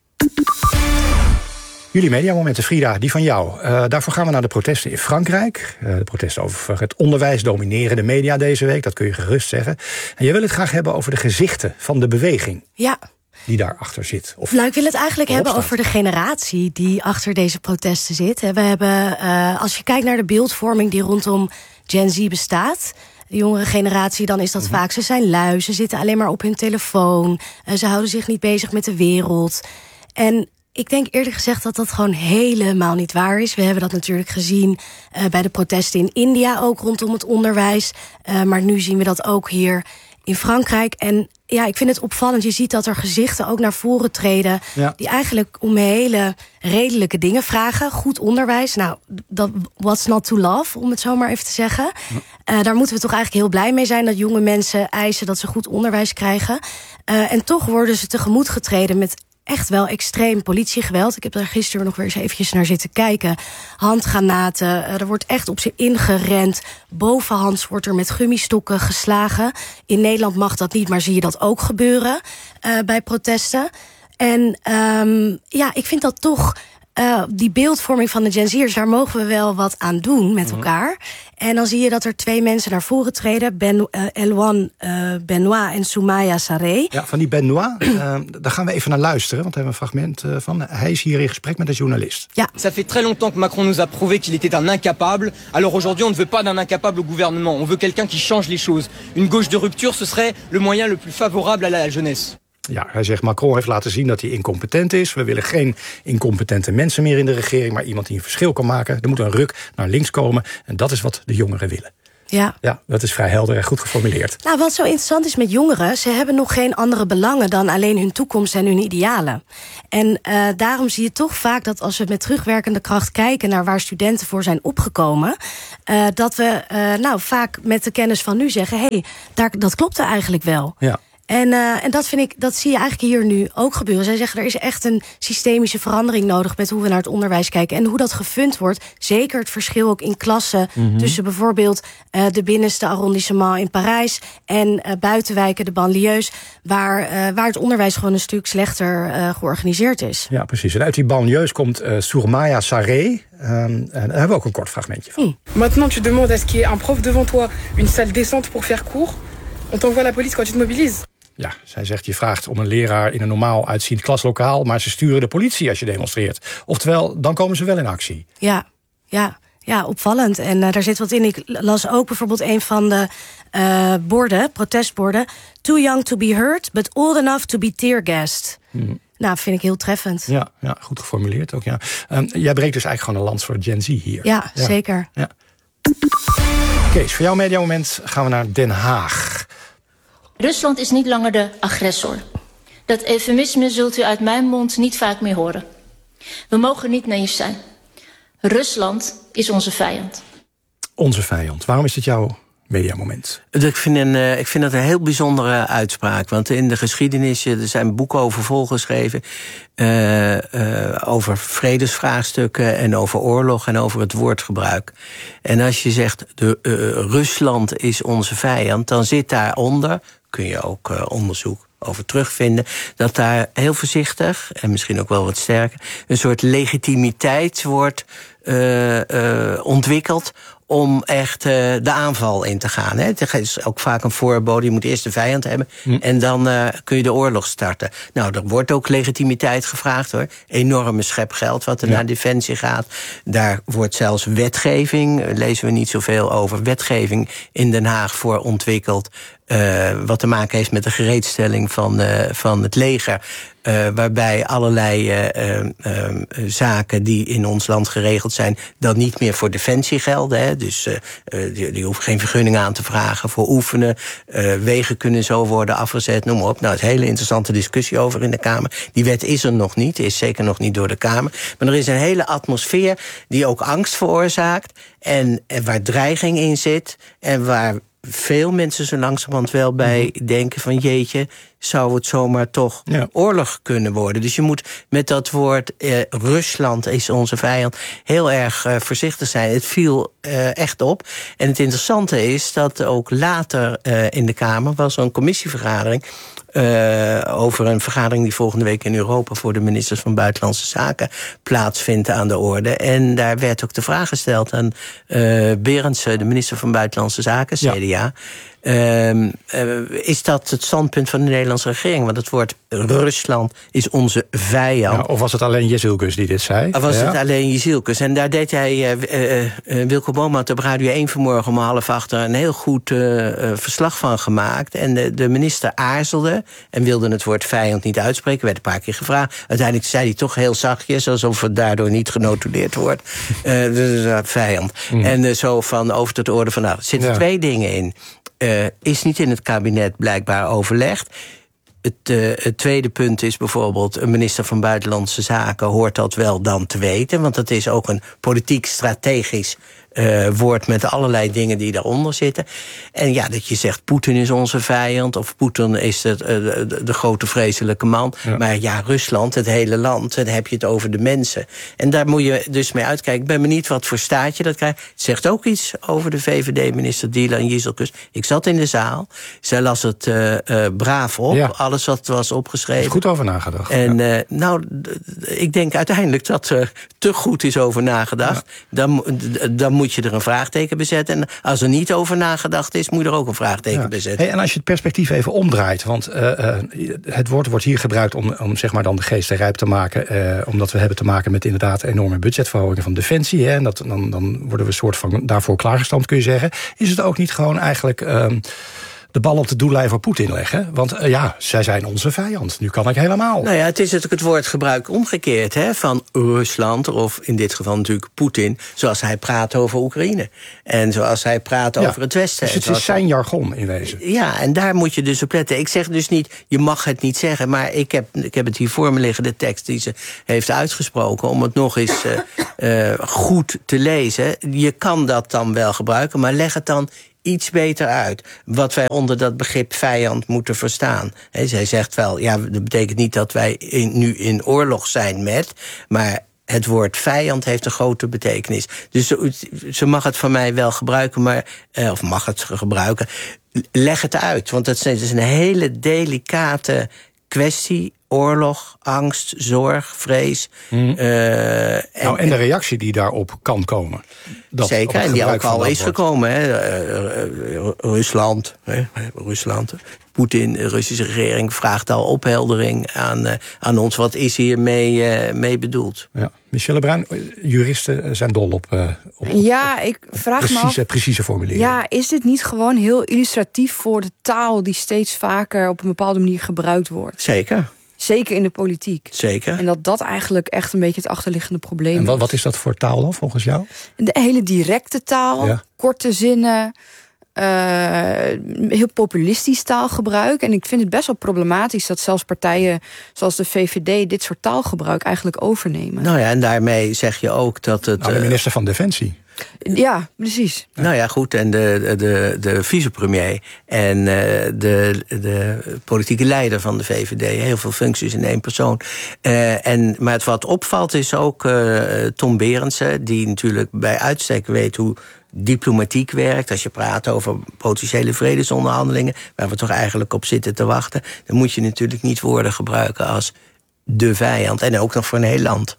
Jullie mediamomenten, Frida, die van jou. Uh, daarvoor gaan we naar de protesten in Frankrijk. Uh, de protesten over het onderwijs domineren de media deze week. Dat kun je gerust zeggen. En je wil het graag hebben over de gezichten van de beweging. Ja. Die daarachter zit. Of nou, ik wil het eigenlijk hebben over de generatie die achter deze protesten zit. We hebben, uh, als je kijkt naar de beeldvorming die rondom Gen Z bestaat, de jongere generatie, dan is dat mm-hmm. vaak, ze zijn lui, ze zitten alleen maar op hun telefoon, uh, ze houden zich niet bezig met de wereld. En ik denk eerlijk gezegd dat dat gewoon helemaal niet waar is. We hebben dat natuurlijk gezien uh, bij de protesten in India, ook rondom het onderwijs. Uh, maar nu zien we dat ook hier in Frankrijk. En ja, ik vind het opvallend. Je ziet dat er gezichten ook naar voren treden, ja, die eigenlijk om hele redelijke dingen vragen. Goed onderwijs. Nou, dat, what's not to love, om het zo maar even te zeggen. Ja. Uh, daar moeten we toch eigenlijk heel blij mee zijn dat jonge mensen eisen dat ze goed onderwijs krijgen. Uh, en toch worden ze tegemoet getreden met echt wel extreem politiegeweld. Ik heb daar gisteren nog weer eens eventjes naar zitten kijken. Handgranaten, er wordt echt op ze ingerend. Bovenhands wordt er met gummistokken geslagen. In Nederland mag dat niet, maar zie je dat ook gebeuren uh, bij protesten. En um, ja, ik vind dat toch uh, die beeldvorming van de Gen Z'ers, daar mogen we wel wat aan doen met elkaar. En dan zie je dat er twee mensen naar voren treden. Ben, uh, Elouane uh, Benoit en Soumaya Sarré. Ja, van die Benoit, uh, daar gaan we even naar luisteren. Want we hebben een fragment uh, van. Hij is hier in gesprek met een journalist. Ja. Ça fait très longtemps que Macron nous a prouvé qu'il était un incapable. Alors aujourd'hui, on ne veut pas d'un incapable au gouvernement. On veut quelqu'un qui change les choses. Une gauche de rupture, ce serait le moyen le plus favorable à la jeunesse. Ja, hij zegt Macron heeft laten zien dat hij incompetent is. We willen geen incompetente mensen meer in de regering, maar iemand die een verschil kan maken. Er moet een ruk naar links komen en dat is wat de jongeren willen. Ja. ja, dat is vrij helder en goed geformuleerd. Nou, wat zo interessant is met jongeren, ze hebben nog geen andere belangen dan alleen hun toekomst en hun idealen. En uh, daarom zie je toch vaak dat als we met terugwerkende kracht kijken naar waar studenten voor zijn opgekomen, uh, dat we uh, nou vaak met de kennis van nu zeggen, hé, hey, daar, dat klopte eigenlijk wel. Ja. En, uh, en dat vind ik, dat zie je eigenlijk hier nu ook gebeuren. Zij zeggen, er is echt een systemische verandering nodig met hoe we naar het onderwijs kijken. En hoe dat gefund wordt. Zeker het verschil ook in klassen mm-hmm. tussen bijvoorbeeld uh, de binnenste arrondissement in Parijs en uh, buitenwijken, de banlieues, waar, uh, waar het onderwijs gewoon een stuk slechter uh, georganiseerd is. Ja, precies. En uit die banlieues komt uh, Soumaya Sarré. Um, en daar hebben we ook een kort fragmentje van. Mm. Maintenant, tu demandes à ce qu'il y ait un prof devant toi, une salle décente pour faire cours. On t'envoie la police quand tu te mobilises. Ja, zij zegt, je vraagt om een leraar in een normaal uitziend klaslokaal, maar ze sturen de politie als je demonstreert. Oftewel, dan komen ze wel in actie. Ja, ja, ja, opvallend. En uh, daar zit wat in. Ik las ook bijvoorbeeld een van de uh, borden, protestborden. Too young to be heard, but old enough to be teargassed. Hmm. Nou, vind ik heel treffend. Ja, ja, goed geformuleerd ook, ja. Um, jij breekt dus eigenlijk gewoon een lans voor Gen Z hier. Ja, ja. zeker. Ja. Kees, voor jouw mediamoment gaan we naar Den Haag. Rusland is niet langer de agressor. Dat eufemisme zult u uit mijn mond niet vaak meer horen. We mogen niet naïef zijn. Rusland is onze vijand. Onze vijand. Waarom is het jouw mediamoment? Ik vind, een, uh, ik vind dat een heel bijzondere uitspraak. Want in de geschiedenis, er zijn boeken over volgeschreven. Uh, uh, over vredesvraagstukken en over oorlog en over het woordgebruik. En als je zegt, de, uh, Rusland is onze vijand, dan zit daaronder, kun je ook uh, onderzoek over terugvinden, dat daar heel voorzichtig, en misschien ook wel wat sterker, een soort legitimiteit wordt uh, uh, ontwikkeld om echt uh, de aanval in te gaan. Hè. Het is ook vaak een voorbode. Je moet eerst de vijand hebben hm. en dan uh, kun je de oorlog starten. Nou, er wordt ook legitimiteit gevraagd, hoor. Enorme schep geld wat er ja. naar defensie gaat. Daar wordt zelfs wetgeving, lezen we niet zoveel over, wetgeving in Den Haag voor ontwikkeld. Uh, wat te maken heeft met de gereedstelling van, uh, van het leger. Uh, waarbij allerlei uh, uh, uh, zaken die in ons land geregeld zijn dan niet meer voor defensie gelden. Hè. Dus uh, uh, die, die hoeven geen vergunning aan te vragen voor oefenen. Uh, wegen kunnen zo worden afgezet, noem maar op. Nou, het is een hele interessante discussie over in de Kamer. Die wet is er nog niet, is zeker nog niet door de Kamer. Maar er is een hele atmosfeer die ook angst veroorzaakt en, en waar dreiging in zit en waar veel mensen zo langzamerhand wel bij mm-hmm. denken van jeetje, zou het zomaar toch ja. oorlog kunnen worden. Dus je moet met dat woord eh, Rusland is onze vijand heel erg eh, voorzichtig zijn. Het viel eh, echt op. En het interessante is dat ook later eh, in de Kamer was er een commissievergadering Uh, over een vergadering die volgende week in Europa voor de ministers van Buitenlandse Zaken plaatsvindt aan de orde. En daar werd ook de vraag gesteld aan uh, Berendsen, de minister van Buitenlandse Zaken, C D A. Ja. Uh, uh, is dat het standpunt van de Nederlandse regering? Want het woord Rusland is onze vijand. Ja, of was het alleen Jezilkus die dit zei? Of was ja. het alleen Jezilkus? En daar deed hij, uh, uh, uh, Wilco Boom had op Radio één vanmorgen om half acht een heel goed uh, uh, verslag van gemaakt. En de, de minister aarzelde en wilde het woord vijand niet uitspreken. Werd een paar keer gevraagd. Uiteindelijk zei hij toch heel zachtjes, alsof het daardoor niet genotuleerd wordt. Uh, dus, uh, vijand. Mm. En uh, zo van over tot de orde van, nou, er zitten ja. twee dingen in. Uh, is niet in het kabinet blijkbaar overlegd. Het, uh, het tweede punt is bijvoorbeeld, een minister van Buitenlandse Zaken hoort dat wel dan te weten, want dat is ook een politiek strategisch uh, wordt met allerlei dingen die daaronder zitten. En ja, dat je zegt, Poetin is onze vijand, of Poetin is het, uh, de, de grote vreselijke man. Ja. Maar ja, Rusland, het hele land, dan heb je het over de mensen. En daar moet je dus mee uitkijken. Ik ben benieuwd wat voor staat je dat krijgt. Het zegt ook iets over de V V D-minister Dilan Jezielkus. Ik zat in de zaal, zij las het uh, uh, braaf op, ja. alles wat was opgeschreven. Er is goed over nagedacht. En ja. uh, nou, ik denk uiteindelijk dat er te goed is over nagedacht. Ja. Dan, dan moet je er een vraagteken bij zetten. En als er niet over nagedacht is, moet je er ook een vraagteken ja. bij zetten. Hey, en als je het perspectief even omdraait, want uh, uh, het woord wordt hier gebruikt om, om zeg maar dan de geesten rijp te maken, uh, omdat we hebben te maken met inderdaad enorme budgetverhogingen van Defensie. Hè, en dat, dan, dan worden we een soort van daarvoor klaargestoomd, kun je zeggen. Is het ook niet gewoon eigenlijk Uh, de bal op de doellijn voor Poetin leggen? Want uh, ja, zij zijn onze vijand. Nu kan ik helemaal. Nou ja, het is natuurlijk het woordgebruik omgekeerd, hè, van Rusland, of in dit geval natuurlijk Poetin, zoals hij praat over Oekraïne. En zoals hij praat ja, over het Westen. Dus het is zijn jargon in wezen. Ja, en daar moet je dus op letten. Ik zeg dus niet, je mag het niet zeggen, maar ik heb, ik heb het hier voor me liggen, de tekst die ze heeft uitgesproken, om het nog eens uh, uh, goed te lezen. Je kan dat dan wel gebruiken, maar leg het dan iets beter uit wat wij onder dat begrip vijand moeten verstaan. He, zij zegt wel, ja, dat betekent niet dat wij in, nu in oorlog zijn met, maar het woord vijand heeft een grote betekenis. Dus ze, ze mag het van mij wel gebruiken, maar uh, of mag het gebruiken. Leg het uit, want het is een hele delicate kwestie. Oorlog, angst, zorg, vrees. Mm. Uh, en, nou, en de reactie die daarop kan komen. Dat zeker, en die ook al is wordt. gekomen. Hè. Uh, uh, Rusland, hè. Rusland, Poetin, de Russische regering vraagt al opheldering aan, uh, aan ons. Wat is hiermee uh, mee bedoeld? Ja. Michelle Bruin, juristen zijn dol op, uh, op ja, ik vraag precieze, me af, precieze formuleringen. Ja, is dit niet gewoon heel illustratief voor de taal die steeds vaker op een bepaalde manier gebruikt wordt? Zeker. Zeker in de politiek. Zeker. En dat dat eigenlijk echt een beetje het achterliggende probleem is. En wat, wat is dat voor taal dan, volgens jou? De hele directe taal, ja. korte zinnen, uh, heel populistisch taalgebruik. En ik vind het best wel problematisch dat zelfs partijen zoals de V V D dit soort taalgebruik eigenlijk overnemen. Nou ja, en daarmee zeg je ook dat het Nou, de minister van Defensie. Ja, precies. Nou ja, goed, en de, de, de vicepremier en uh, de, de politieke leider van de V V D. Heel veel functies in één persoon. Uh, en, maar het wat opvalt is ook uh, Tom Berendsen, die natuurlijk bij uitstek weet hoe diplomatiek werkt. Als je praat over potentiële vredesonderhandelingen, waar we toch eigenlijk op zitten te wachten, dan moet je natuurlijk niet woorden gebruiken als de vijand. En ook nog voor een heel land.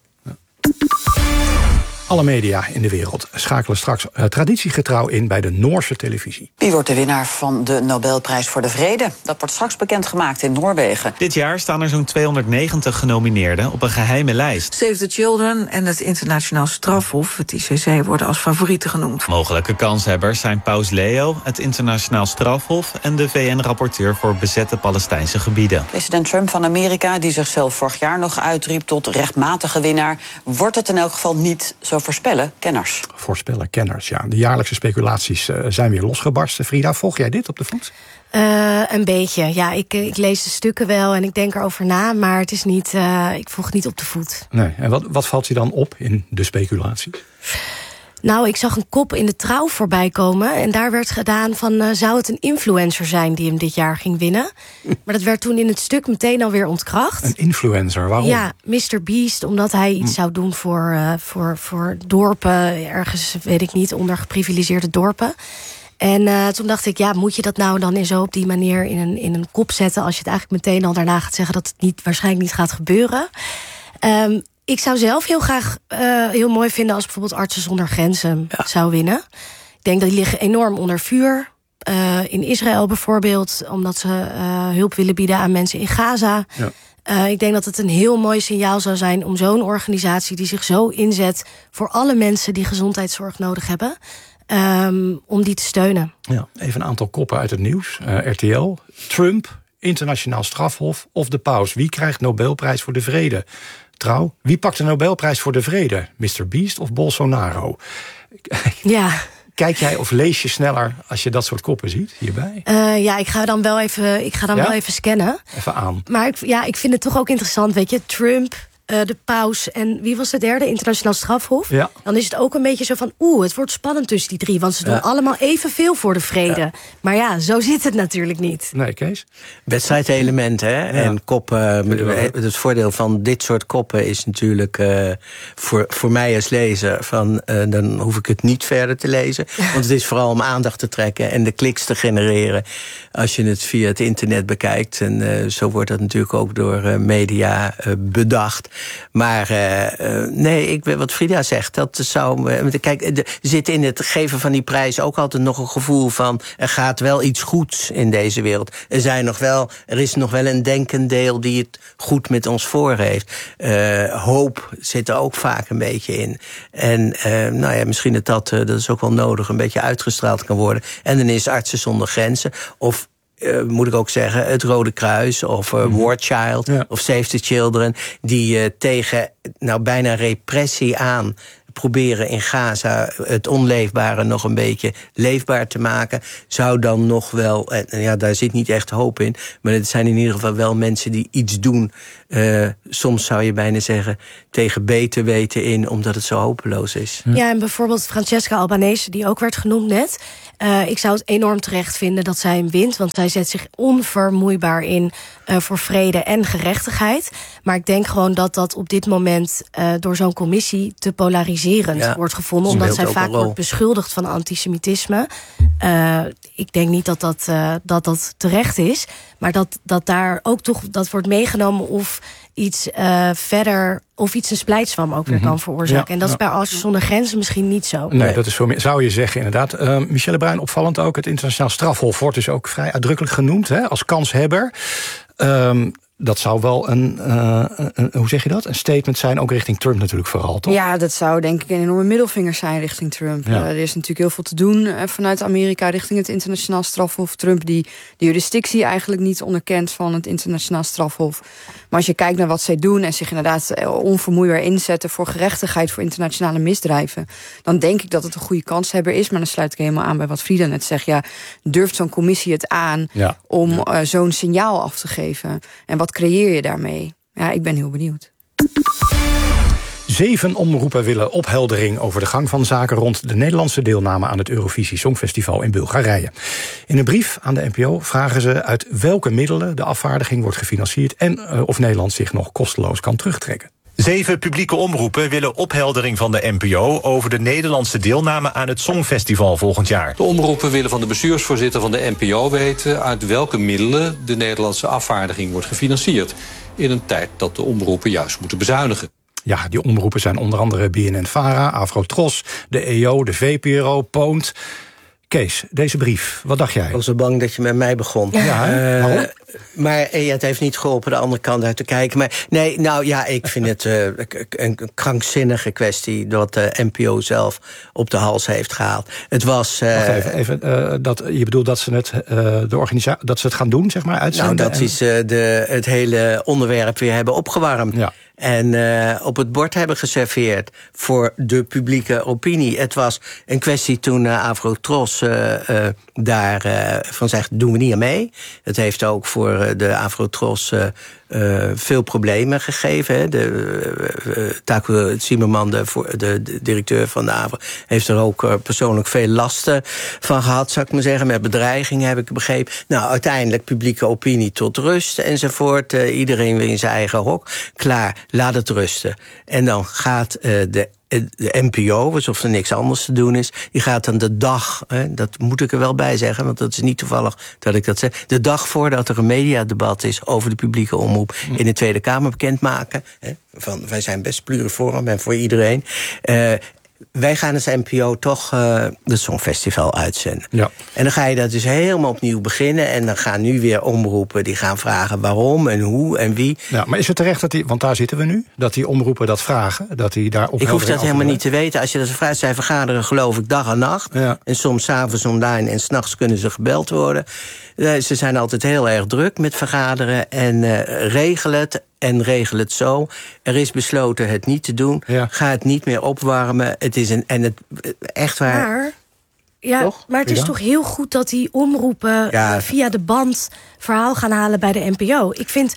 Alle media in de wereld schakelen straks uh, traditiegetrouw in bij de Noorse televisie. Wie wordt de winnaar van de Nobelprijs voor de Vrede? Dat wordt straks bekendgemaakt in Noorwegen. Dit jaar staan er zo'n tweehonderdnegentig genomineerden op een geheime lijst. Save the Children en het Internationaal Strafhof, het I C C, worden als favorieten genoemd. Mogelijke kanshebbers zijn Paus Leo, het Internationaal Strafhof en de V N-rapporteur voor bezette Palestijnse gebieden. President Trump van Amerika, die zichzelf vorig jaar nog uitriep tot rechtmatige winnaar, wordt het in elk geval niet zo voorspellen, kenners. Voorspellen, kenners, ja. De jaarlijkse speculaties uh, zijn weer losgebarsten. Frida, volg jij dit op de voet? Uh, een beetje, ja. Ik, ik lees de stukken wel en ik denk erover na, maar het is niet, uh, ik volg het niet op de voet. Nee, en wat, wat valt je dan op in de speculaties? Nou, ik zag een kop in de Trouw voorbij komen en daar werd gedaan van, uh, zou het een influencer zijn die hem dit jaar ging winnen? Maar dat werd toen in het stuk meteen alweer ontkracht. Een influencer, waarom? Ja, mister Beast, omdat hij iets hm. zou doen voor, uh, voor, voor dorpen, ergens, weet ik niet, ondergeprivilegeerde dorpen. En uh, toen dacht ik, ja, moet je dat nou dan in zo op die manier in een, in een kop zetten, als je het eigenlijk meteen al daarna gaat zeggen dat het niet, waarschijnlijk niet gaat gebeuren? Um, Ik zou zelf heel graag uh, heel mooi vinden als bijvoorbeeld Artsen zonder Grenzen ja. zou winnen. Ik denk dat die liggen enorm onder vuur. Uh, in Israël bijvoorbeeld, omdat ze uh, hulp willen bieden aan mensen in Gaza. Ja. Uh, ik denk dat het een heel mooi signaal zou zijn om zo'n organisatie die zich zo inzet voor alle mensen die gezondheidszorg nodig hebben, um, om die te steunen. Ja, even een aantal koppen uit het nieuws. Uh, R T L, Trump, Internationaal Strafhof of de Paus. Wie krijgt Nobelprijs voor de Vrede? Trouw, wie pakt de Nobelprijs voor de Vrede? mister Beast of Bolsonaro? Ja. Kijk jij of lees je sneller als je dat soort koppen ziet hierbij? Uh, ja, ik ga dan wel even, ik ga dan ja? wel even scannen. Even aan. Maar ik, ja, ik vind het toch ook interessant, weet je. Trump, uh, de paus en wie was de derde? Internationaal Strafhof. Ja. Dan is het ook een beetje zo van, oeh, het wordt spannend tussen die drie. Want ze doen ja. allemaal evenveel voor de vrede. Ja. Maar ja, zo zit het natuurlijk niet. Nee, Kees? Wedstrijdelementen, hè? Ja. En koppen. Het voordeel van dit soort koppen is natuurlijk uh, voor, voor mij als lezer van, uh, dan hoef ik het niet verder te lezen. Want het is vooral om aandacht te trekken en de kliks te genereren als je het via het internet bekijkt. En uh, zo wordt dat natuurlijk ook door uh, media uh, bedacht. Maar uh, uh, nee, ik, wat Frida zegt, dat zou... Uh, kijk, er zit in het geven van die prijs ook altijd nog een gevoel van, er gaat wel iets goeds in deze wereld. Er, zijn nog wel, er is nog wel een denkend deel die het goed met ons voor heeft. Uh, hoop zit er ook vaak een beetje in. En uh, nou ja, misschien dat dat, uh, dat is ook wel nodig, een beetje uitgestraald kan worden. En dan is Artsen zonder Grenzen, of Uh, moet ik ook zeggen, het Rode Kruis of uh, War Child ja. of Save the Children, die uh, tegen nou bijna repressie aan proberen in Gaza het onleefbare nog een beetje leefbaar te maken, zou dan nog wel, en ja, daar zit niet echt hoop in, maar het zijn in ieder geval wel mensen die iets doen, uh, soms zou je bijna zeggen, tegen beter weten in, omdat het zo hopeloos is. Ja, ja en bijvoorbeeld Francesca Albanese, die ook werd genoemd net. Uh, ik zou het enorm terecht vinden dat zij hem wint, want zij zet zich onvermoeibaar in uh, voor vrede en gerechtigheid. Maar ik denk gewoon dat dat op dit moment uh, door zo'n commissie te polariserend ja, wordt gevonden, omdat zij vaak wordt beschuldigd van antisemitisme. Uh, ik denk niet dat dat, uh, dat dat terecht is, maar dat, dat daar ook toch dat wordt meegenomen of iets uh, verder, of iets een splijtswam ook weer mm-hmm. kan veroorzaken. Ja, en dat ja. is bij Artsen zonder Grenzen misschien niet zo. Nee, nee. dat is veel meer, zou je zeggen inderdaad. Uh, Michelle Bruin, opvallend ook, het internationaal strafhof wordt dus ook vrij uitdrukkelijk genoemd, hè, als kanshebber. Um, dat zou wel een, uh, een, hoe zeg je dat? Een statement zijn, ook richting Trump natuurlijk vooral, toch? Ja, dat zou denk ik een enorme middelvinger zijn richting Trump. Ja. Uh, er is natuurlijk heel veel te doen uh, vanuit Amerika richting het internationaal strafhof. Trump die de jurisdictie eigenlijk niet onderkent van het internationaal strafhof. Maar als je kijkt naar wat zij doen en zich inderdaad onvermoeibaar inzetten voor gerechtigheid, voor internationale misdrijven, dan denk ik dat het een goede kanshebber is. Maar dan sluit ik helemaal aan bij wat Frida net zegt. Ja, durft zo'n commissie het aan ja. om uh, zo'n signaal af te geven? En wat creëer je daarmee? Ja, ik ben heel benieuwd. Zeven omroepen willen opheldering over de gang van zaken rond de Nederlandse deelname aan het Eurovisie Songfestival in Bulgarije. In een brief aan de N P O vragen ze uit welke middelen de afvaardiging wordt gefinancierd en uh, of Nederland zich nog kosteloos kan terugtrekken. Zeven publieke omroepen willen opheldering van de N P O over de Nederlandse deelname aan het Songfestival volgend jaar. De omroepen willen van de bestuursvoorzitter van de N P O weten uit welke middelen de Nederlandse afvaardiging wordt gefinancierd. In een tijd dat de omroepen juist moeten bezuinigen. Ja, die omroepen zijn onder andere B N N-Vara, Afro-Tros, de E O, de V P R O, Poont. Kees, deze brief, wat dacht jij? Ik was zo bang dat je met mij begon. Ja, uh, waarom? Maar ja, het heeft niet geholpen de andere kant uit te kijken. Maar nee, nou ja, ik vind het uh, een krankzinnige kwestie dat de N P O zelf op de hals heeft gehaald. Het was. Uh, Wacht even, even uh, dat, je bedoelt dat ze het, uh, de organisatie, dat ze het gaan doen, zeg maar, uitzenden? Nou, dat en... is uh, de, het hele onderwerp weer hebben opgewarmd. Ja. En uh, op het bord hebben geserveerd voor de publieke opinie. Het was een kwestie toen uh, Afro-Tros uh, uh, daar uh, van zegt, doen we niet aan mee. Het heeft ook voor uh, de Afro-Tros uh, uh, veel problemen gegeven. Hè. De uh, uh, Taco Zimmerman, de, de, de directeur van de Afro, heeft er ook uh, persoonlijk veel lasten van gehad, zou ik maar zeggen. Met bedreigingen, heb ik begrepen. Nou, uiteindelijk publieke opinie tot rust enzovoort. Uh, iedereen weer in zijn eigen hok. Klaar. Laat het rusten. En dan gaat uh, de, de N P O, alsof er niks anders te doen is, die gaat dan de dag, hè, dat moet ik er wel bij zeggen, want dat is niet toevallig dat ik dat zeg, de dag voordat er een mediadebat is over de publieke omroep in de Tweede Kamer bekendmaken. Hè, van, wij zijn best pluriform en voor iedereen. Uh, Wij gaan als N P O toch uh, het Songfestival uitzenden. Ja. En dan ga je dat dus helemaal opnieuw beginnen. En dan gaan nu weer omroepen die gaan vragen waarom en hoe en wie. Ja, maar is het terecht dat die, want daar zitten we nu, dat die omroepen dat vragen? Dat die daar op ik hoef dat helemaal niet te weten. Als je dat vraagt, zij vergaderen geloof ik dag en nacht. Ja. En soms 's avonds online en 's nachts kunnen ze gebeld worden. Ze zijn altijd heel erg druk met vergaderen en uh, regelen het. En regel het zo. Er is besloten het niet te doen. Ja. Ga het niet meer opwarmen. Het is een en het echt waar. Maar, ja, toch? maar het is ja. toch heel goed dat die omroepen ja. via de band verhaal gaan halen bij de N P O. Ik vind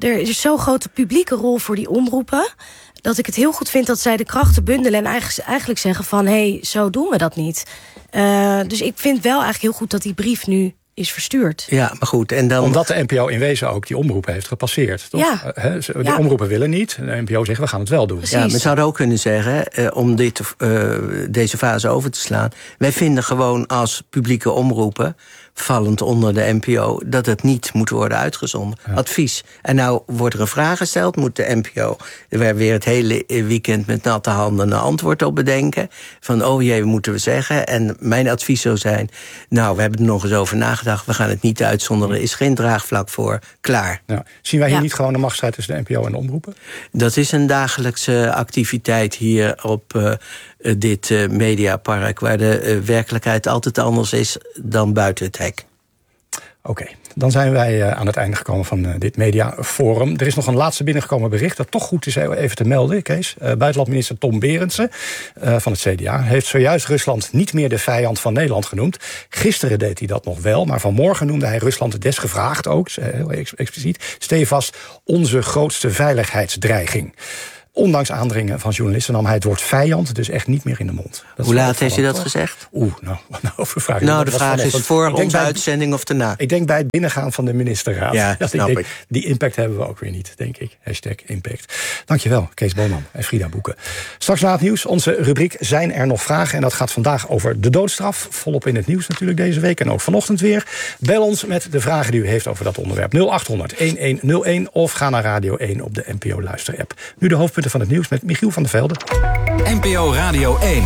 er is zo'n grote publieke rol voor die omroepen, dat ik het heel goed vind dat zij de krachten bundelen en eigenlijk, eigenlijk zeggen van, hé, hey, zo doen we dat niet. Uh, dus ik vind wel eigenlijk heel goed dat die brief nu is verstuurd. Ja, maar goed. En dan... Omdat de N P O in wezen ook die omroepen heeft gepasseerd. Toch? Ja. Uh, de ja. omroepen willen niet. De N P O zegt, we gaan het wel doen. Precies. Ja, men zou ook kunnen zeggen, uh, om dit, uh, deze fase over te slaan, wij vinden gewoon als publieke omroepen, vallend onder de N P O, dat het niet moet worden uitgezonden. Ja. Advies. En nou wordt er een vraag gesteld, moet de N P O er weer het hele weekend met natte handen een antwoord op bedenken. Van, oh jee, wat moeten we zeggen? En mijn advies zou zijn, nou, we hebben er nog eens over nagedacht, we gaan het niet uitzonderen, er is geen draagvlak voor, klaar. Ja. Zien wij hier ja. niet gewoon een machtsstrijd tussen de N P O en de omroepen? Dat is een dagelijkse activiteit hier op uh, dit uh, mediapark, waar de uh, werkelijkheid altijd anders is dan buiten het hek. Oké, okay, dan zijn wij uh, aan het einde gekomen van uh, dit mediaforum. Er is nog een laatste binnengekomen bericht dat toch goed is even te melden, Kees. Uh, buitenlandminister Tom Berendsen uh, van het C D A heeft zojuist Rusland niet meer de vijand van Nederland genoemd. Gisteren deed hij dat nog wel, maar vanmorgen noemde hij Rusland desgevraagd ook, heel expliciet, stevast onze grootste veiligheidsdreiging. Ondanks aandringen van journalisten nam hij het woord vijand dus echt niet meer in de mond. Dat Hoe laat heeft hij dat gezegd? Oeh, nou, nou vraag je. Nou, de vraag is voor onze bij, uitzending of daarna. Ik denk bij het binnengaan van de ministerraad. Ja, dat snap ik. Denk, ik. Die impact hebben we ook weer niet, denk ik. Hashtag impact. Dankjewel, Kees Boonman en Frida Boeken. Straks na het nieuws, onze rubriek Zijn er nog vragen? En dat gaat vandaag over de doodstraf. Volop in het nieuws natuurlijk deze week en ook vanochtend weer. Bel ons met de vragen die u heeft over dat onderwerp. nul acht honderd elf nul één of ga naar Radio één op de N P O luisterapp. Nu de hoofdpunten van het nieuws met Michiel van der Velde. N P O Radio één.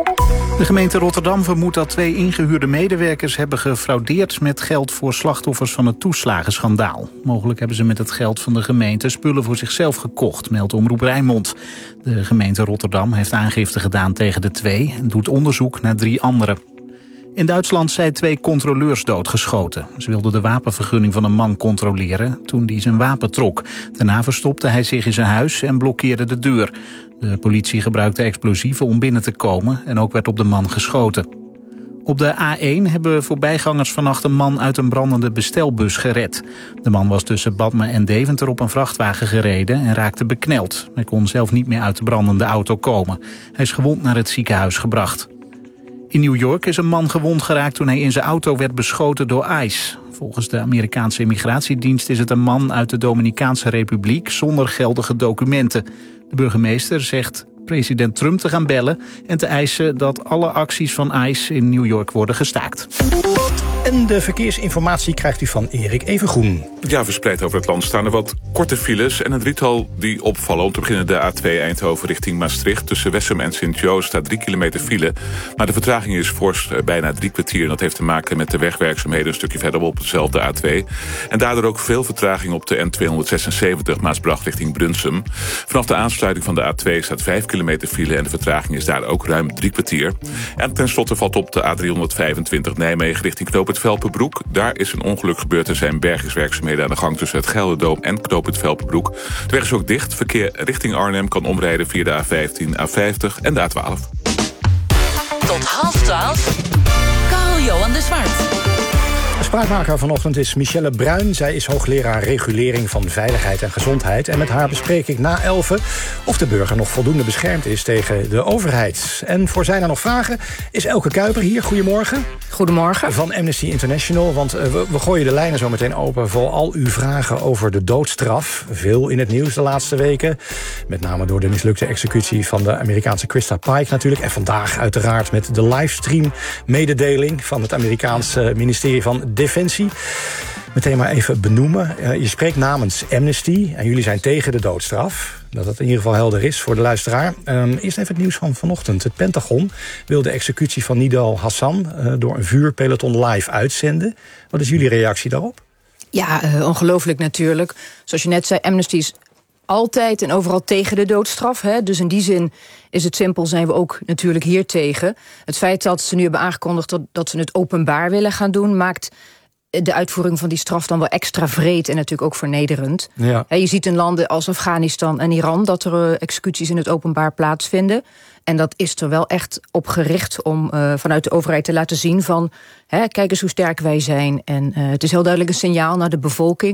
De gemeente Rotterdam vermoedt dat twee ingehuurde medewerkers hebben gefraudeerd met geld voor slachtoffers van het toeslagenschandaal. Mogelijk hebben ze met het geld van de gemeente spullen voor zichzelf gekocht, meldt Omroep Rijnmond. De gemeente Rotterdam heeft aangifte gedaan tegen de twee en doet onderzoek naar drie anderen. In Duitsland zijn twee controleurs doodgeschoten. Ze wilden de wapenvergunning van een man controleren toen die zijn wapen trok. Daarna verstopte hij zich in zijn huis en blokkeerde de deur. De politie gebruikte explosieven om binnen te komen en ook werd op de man geschoten. Op de A één hebben voorbijgangers vannacht een man uit een brandende bestelbus gered. De man was tussen Badme en Deventer op een vrachtwagen gereden en raakte bekneld. Hij kon zelf niet meer uit de brandende auto komen. Hij is gewond naar het ziekenhuis gebracht. In New York is een man gewond geraakt toen hij in zijn auto werd beschoten door ICE. Volgens de Amerikaanse immigratiedienst is het een man uit de Dominicaanse Republiek zonder geldige documenten. De burgemeester zegt president Trump te gaan bellen en te eisen dat alle acties van ICE in New York worden gestaakt. En de verkeersinformatie krijgt u van Erik Evengroen. Ja, verspreid over het land staan er wat korte files en een drietal die opvallen. Om te beginnen de A twee Eindhoven richting Maastricht. Tussen Wessem en Sint-Joost staat drie kilometer file. Maar de vertraging is fors, bijna drie kwartier. En dat heeft te maken met de wegwerkzaamheden een stukje verderop op dezelfde A twee. En daardoor ook veel vertraging op de N tweehonderdzesenzeventig Maasbracht richting Brunsum. Vanaf de aansluiting van de A twee staat vijf kilometer file en de vertraging is daar ook ruim drie kwartier. En tenslotte valt op de A driehonderdvijfentwintig Nijmegen richting Knoop het Velpenbroek. Daar is een ongeluk gebeurd. Er zijn bergingswerkzaamheden aan de gang tussen het Gelderdoom en Knoop het Velpenbroek. De weg is ook dicht. Verkeer richting Arnhem kan omrijden via de A vijftien, A vijftig en de A twaalf. Tot half twaalf. Carl-Johan de Zwart. Spraakmaker vanochtend is Michelle Bruin. Zij is hoogleraar regulering van veiligheid en gezondheid. En met haar bespreek ik na elfen of de burger nog voldoende beschermd is tegen de overheid. En voor zijn er nog vragen is Elke Kuiper hier. Goedemorgen. Goedemorgen. Van Amnesty International, want uh, we, we gooien de lijnen zo meteen open voor al uw vragen over de doodstraf. Veel in het nieuws de laatste weken. Met name door de mislukte executie van de Amerikaanse Krista Pike natuurlijk. En vandaag uiteraard met de livestream mededeling van het Amerikaanse ministerie van Defensie. Meteen maar even benoemen. Uh, je spreekt namens Amnesty en jullie zijn tegen de doodstraf. Dat dat in ieder geval helder is voor de luisteraar. Um, eerst even het nieuws van vanochtend. Het Pentagon wil de executie van Nidal Hassan uh, door een vuurpeloton live uitzenden. Wat is jullie reactie daarop? Ja, uh, ongelooflijk natuurlijk. Zoals je net zei, Amnesty is altijd en overal tegen de doodstraf. Hè? Dus in die zin is het simpel, zijn we ook natuurlijk hier tegen. Het feit dat ze nu hebben aangekondigd dat, dat ze het openbaar willen gaan doen, maakt de uitvoering van die straf dan wel extra wreed en natuurlijk ook vernederend. Ja. Je ziet in landen als Afghanistan en Iran dat er executies in het openbaar plaatsvinden. En dat is er wel echt op gericht om uh, vanuit de overheid te laten zien van, hè, kijk eens hoe sterk wij zijn. En uh, het is heel duidelijk een signaal naar de bevolking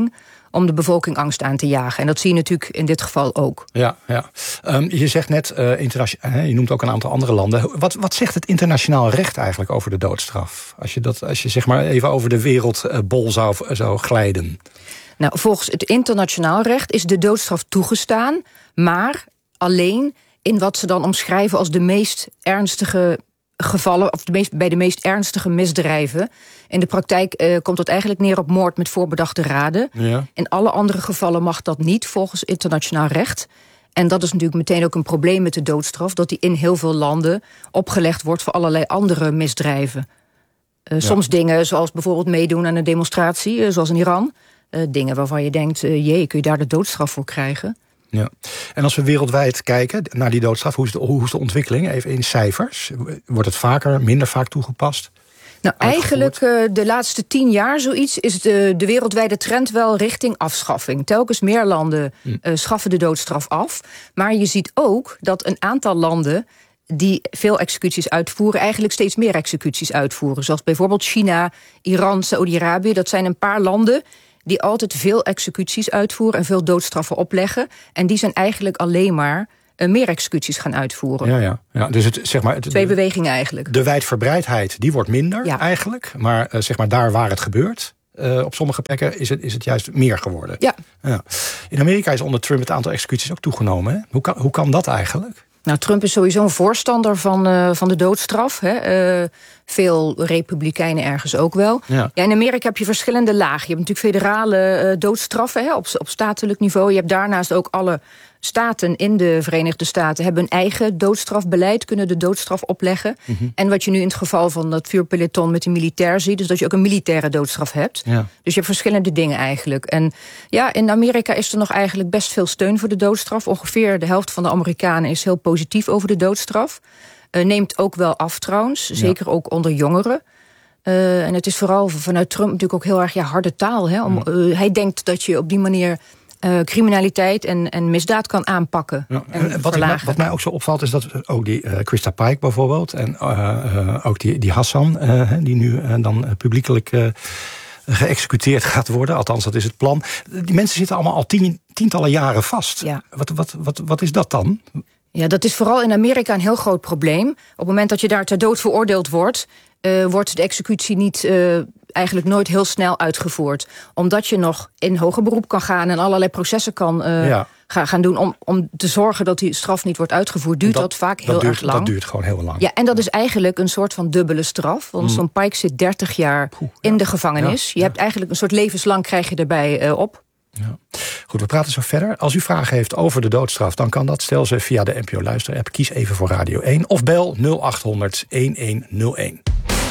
om de bevolking angst aan te jagen. En dat zie je natuurlijk in dit geval ook. Ja, ja. Um, je zegt net, uh, internationaal, je noemt ook een aantal andere landen. Wat, wat zegt het internationaal recht eigenlijk over de doodstraf? Als je, dat, als je zeg maar even over de wereldbol zou, zou glijden. Nou, volgens het internationaal recht is de doodstraf toegestaan, maar alleen in wat ze dan omschrijven als de meest ernstige gevallen, of de meest, bij de meest ernstige misdrijven. In de praktijk uh, komt het eigenlijk neer op moord met voorbedachte raden. Ja. In alle andere gevallen mag dat niet volgens internationaal recht. En dat is natuurlijk meteen ook een probleem met de doodstraf, dat die in heel veel landen opgelegd wordt voor allerlei andere misdrijven. Uh, ja. Soms dingen zoals bijvoorbeeld meedoen aan een demonstratie, uh, zoals in Iran. Uh, dingen waarvan je denkt, uh, jee, kun je daar de doodstraf voor krijgen? Ja. En als we wereldwijd kijken naar die doodstraf, hoe is de, hoe is de ontwikkeling? Even in cijfers. Wordt het vaker, minder vaak toegepast? Nou, eigenlijk uh, de laatste tien jaar zoiets is de, de wereldwijde trend wel richting afschaffing. Telkens meer landen uh, schaffen de doodstraf af. Maar je ziet ook dat een aantal landen die veel executies uitvoeren, eigenlijk steeds meer executies uitvoeren. Zoals bijvoorbeeld China, Iran, Saoedi-Arabië. Dat zijn een paar landen die altijd veel executies uitvoeren en veel doodstraffen opleggen. En die zijn eigenlijk alleen maar uh, meer executies gaan uitvoeren. Ja, ja. ja dus het, zeg maar, het, Twee bewegingen eigenlijk. De wijdverbreidheid, die wordt minder ja. eigenlijk. Maar uh, zeg maar daar waar het gebeurt, uh, op sommige plekken is het, is het juist meer geworden. Ja. ja. In Amerika is onder Trump het aantal executies ook toegenomen. Hè? Hoe kan, hoe kan dat eigenlijk? Nou, Trump is sowieso een voorstander van, uh, van de doodstraf. Hè. Uh, veel republikeinen ergens ook wel. Ja. Ja, in Amerika heb je verschillende lagen. Je hebt natuurlijk federale uh, doodstraffen hè, op, op statelijk niveau. Je hebt daarnaast ook alle staten in de Verenigde Staten hebben een eigen doodstrafbeleid, kunnen de doodstraf opleggen. Mm-hmm. En wat je nu in het geval van dat vuurpeloton met de militair ziet, is dat je ook een militaire doodstraf hebt. Ja. Dus je hebt verschillende dingen eigenlijk. En ja, in Amerika is er nog eigenlijk best veel steun voor de doodstraf. Ongeveer de helft van de Amerikanen is heel positief over de doodstraf. Uh, neemt ook wel af trouwens, zeker ja. ook onder jongeren. Uh, en het is vooral vanuit Trump natuurlijk ook heel erg ja, harde taal. Hè, om, uh, hij denkt dat je op die manier Uh, criminaliteit en, en misdaad kan aanpakken. Ja, en en wat, mij, wat mij ook zo opvalt is dat ook die uh, Krista Pike bijvoorbeeld en uh, uh, ook die, die Hassan, uh, die nu uh, dan uh, publiekelijk uh, geëxecuteerd gaat worden. Althans, dat is het plan. Die mensen zitten allemaal al tien, tientallen jaren vast. Ja. Wat, wat, wat, wat is dat dan? Ja, dat is vooral in Amerika een heel groot probleem. Op het moment dat je daar ter dood veroordeeld wordt, uh, wordt de executie niet Uh, eigenlijk nooit heel snel uitgevoerd. Omdat je nog in hoger beroep kan gaan en allerlei processen kan uh, ja. ga, gaan doen om, om te zorgen dat die straf niet wordt uitgevoerd, duurt dat, dat vaak heel dat duurt, erg lang. Dat duurt gewoon heel lang. Ja, en dat is eigenlijk een soort van dubbele straf. Want mm. zo'n Pike zit dertig jaar Poeh, in ja. de gevangenis. Ja, je ja. hebt eigenlijk een soort levenslang krijg je erbij uh, op. Ja. Goed, we praten zo verder. Als u vragen heeft over de doodstraf, dan kan dat. Stel ze via de N P O Luister-app. Kies even voor Radio één of bel nul acht honderd elfhonderd.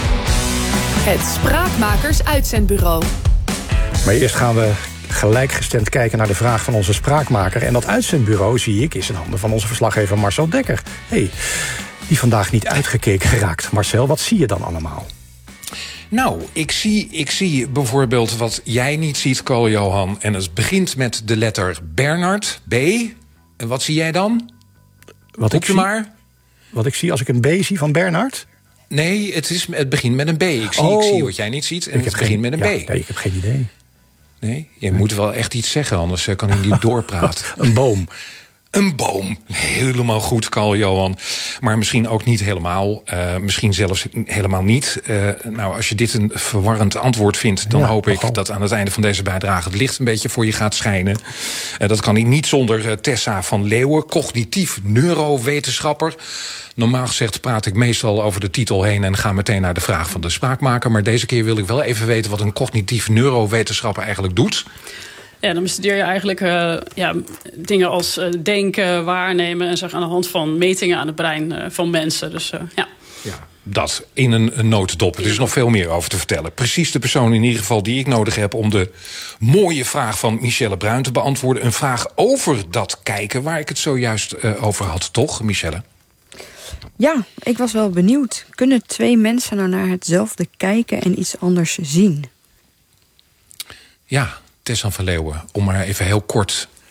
Het Spraakmakers Uitzendbureau. Maar eerst gaan we gelijkgestemd kijken naar de vraag van onze spraakmaker. En dat uitzendbureau, zie ik, is in handen van onze verslaggever Marcel Dekker. Hey, die vandaag niet uitgekeken geraakt. Marcel, wat zie je dan allemaal? Nou, ik zie, ik zie bijvoorbeeld wat jij niet ziet, Carl-Johan. En het begint met de letter Bernard, B. En wat zie jij dan? Wat ik, zie, maar. wat ik zie als ik een B zie van Bernard? Nee, het, is, het begint met een B. Ik zie, oh, ik zie wat jij niet ziet en het begint geen, met een ja, B. Nee, ik heb geen idee. Nee, je nee. moet wel echt iets zeggen, anders kan ik niet doorpraten. Een boom. Een boom. Helemaal goed, Carl-Johan. Maar misschien ook niet helemaal. Uh, misschien zelfs helemaal niet. Uh, nou, als je dit een verwarrend antwoord vindt, dan ja, hoop ik nogal. dat aan het einde van deze bijdrage het licht een beetje voor je gaat schijnen. Uh, dat kan ik niet zonder uh, Tessa van Leeuwen, cognitief neurowetenschapper. Normaal gezegd praat ik meestal over de titel heen en ga meteen naar de vraag van de spraakmaker. Maar deze keer wil ik wel even weten wat een cognitief neurowetenschapper eigenlijk doet. Ja, dan bestudeer je eigenlijk uh, ja, dingen als uh, denken, waarnemen en zeg aan de hand van metingen aan het brein uh, van mensen. Dus uh, ja. Ja, dat in een, een notendop. Er is nog veel meer over te vertellen. Precies de persoon in ieder geval die ik nodig heb om de mooie vraag van Michelle Bruin te beantwoorden. Een vraag over dat kijken waar ik het zojuist uh, over had, toch, Michelle? Ja, ik was wel benieuwd. Kunnen twee mensen nou naar hetzelfde kijken en iets anders zien? Ja, Tessa van Leeuwen, om maar even heel kort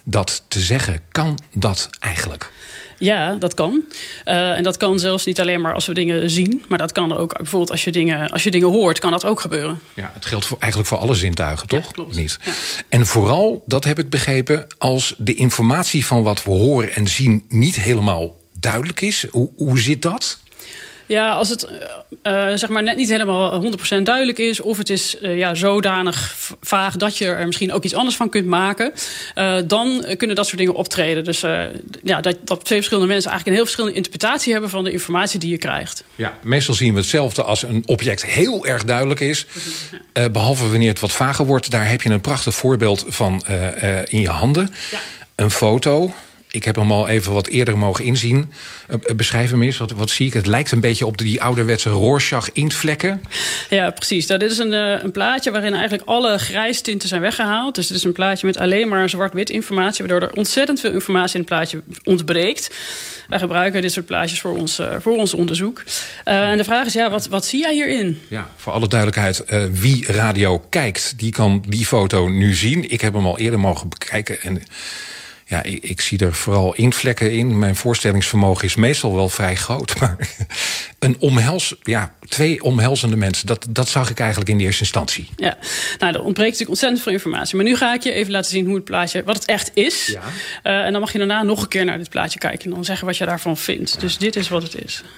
dat te zeggen. Kan dat eigenlijk? Ja, dat kan. Uh, en dat kan zelfs niet alleen maar als we dingen zien. Maar dat kan ook bijvoorbeeld als je dingen, als je dingen hoort, kan dat ook gebeuren. Ja, het geldt voor, eigenlijk voor alle zintuigen, toch? Ja, klopt. Niet. Ja. En vooral, dat heb ik begrepen, als de informatie van wat we horen en zien niet helemaal duidelijk is. Hoe, hoe zit dat? Ja, als het uh, zeg maar net niet helemaal honderd procent duidelijk is, of het is uh, ja, zodanig vaag dat je er misschien ook iets anders van kunt maken, uh, dan kunnen dat soort dingen optreden. Dus uh, ja, dat, dat twee verschillende mensen eigenlijk een heel verschillende interpretatie hebben van de informatie die je krijgt. Ja, meestal zien we hetzelfde als een object heel erg duidelijk is. Uh, behalve wanneer het wat vager wordt. Daar heb je een prachtig voorbeeld van uh, uh, in je handen. Ja. Een foto. Ik heb hem al even wat eerder mogen inzien. Uh, beschrijf hem eens, wat, wat zie ik? Het lijkt een beetje op die ouderwetse Rorschach-inktvlekken. Ja, precies. Nou, dit is een, uh, een plaatje waarin eigenlijk alle grijstinten zijn weggehaald. Dus dit is een plaatje met alleen maar zwart-wit informatie, waardoor er ontzettend veel informatie in het plaatje ontbreekt. Wij gebruiken dit soort plaatjes voor ons, uh, voor ons onderzoek. Uh, en de vraag is, ja, wat, wat zie jij hierin? Ja, voor alle duidelijkheid, uh, wie radio kijkt, die kan die foto nu zien. Ik heb hem al eerder mogen bekijken en ja, ik, ik zie er vooral inktvlekken in. Mijn voorstellingsvermogen is meestal wel vrij groot. Maar een omhels, ja, twee omhelzende mensen, dat, dat zag ik eigenlijk in de eerste instantie. Ja, nou, er ontbreekt natuurlijk ontzettend veel informatie. Maar nu ga ik je even laten zien hoe het plaatje, wat het echt is. Ja. Uh, en dan mag je daarna nog een keer naar dit plaatje kijken en dan zeggen wat je daarvan vindt. Ja. Dus dit is wat het is.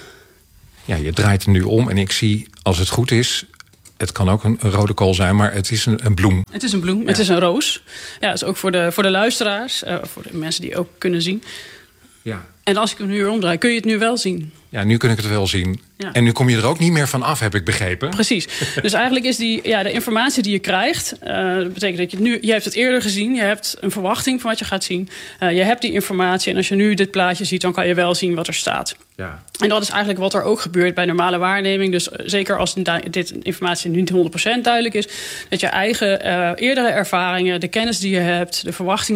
Ja, je draait hem nu om en ik zie, als het goed is, het kan ook een, een rode kool zijn, maar het is een, een bloem. Het is een bloem, ja. Het is een roos. Ja, dat is ook voor de, voor de luisteraars, uh, voor de mensen die ook kunnen zien. Ja. En als ik hem nu weer omdraai, kun je het nu wel zien. Ja, nu kun ik het wel zien. Ja. En nu kom je er ook niet meer van af, heb ik begrepen. Precies. Dus eigenlijk is die, ja, de informatie die je krijgt, Uh, dat betekent dat je nu, je hebt het eerder gezien. Je hebt een verwachting van wat je gaat zien. Uh, je hebt die informatie. En als je nu dit plaatje ziet, dan kan je wel zien wat er staat. Ja. En dat is eigenlijk wat er ook gebeurt bij normale waarneming. Dus uh, zeker als dit informatie niet honderd procent duidelijk is, dat je eigen uh, eerdere ervaringen, de kennis die je hebt, de verwachtingen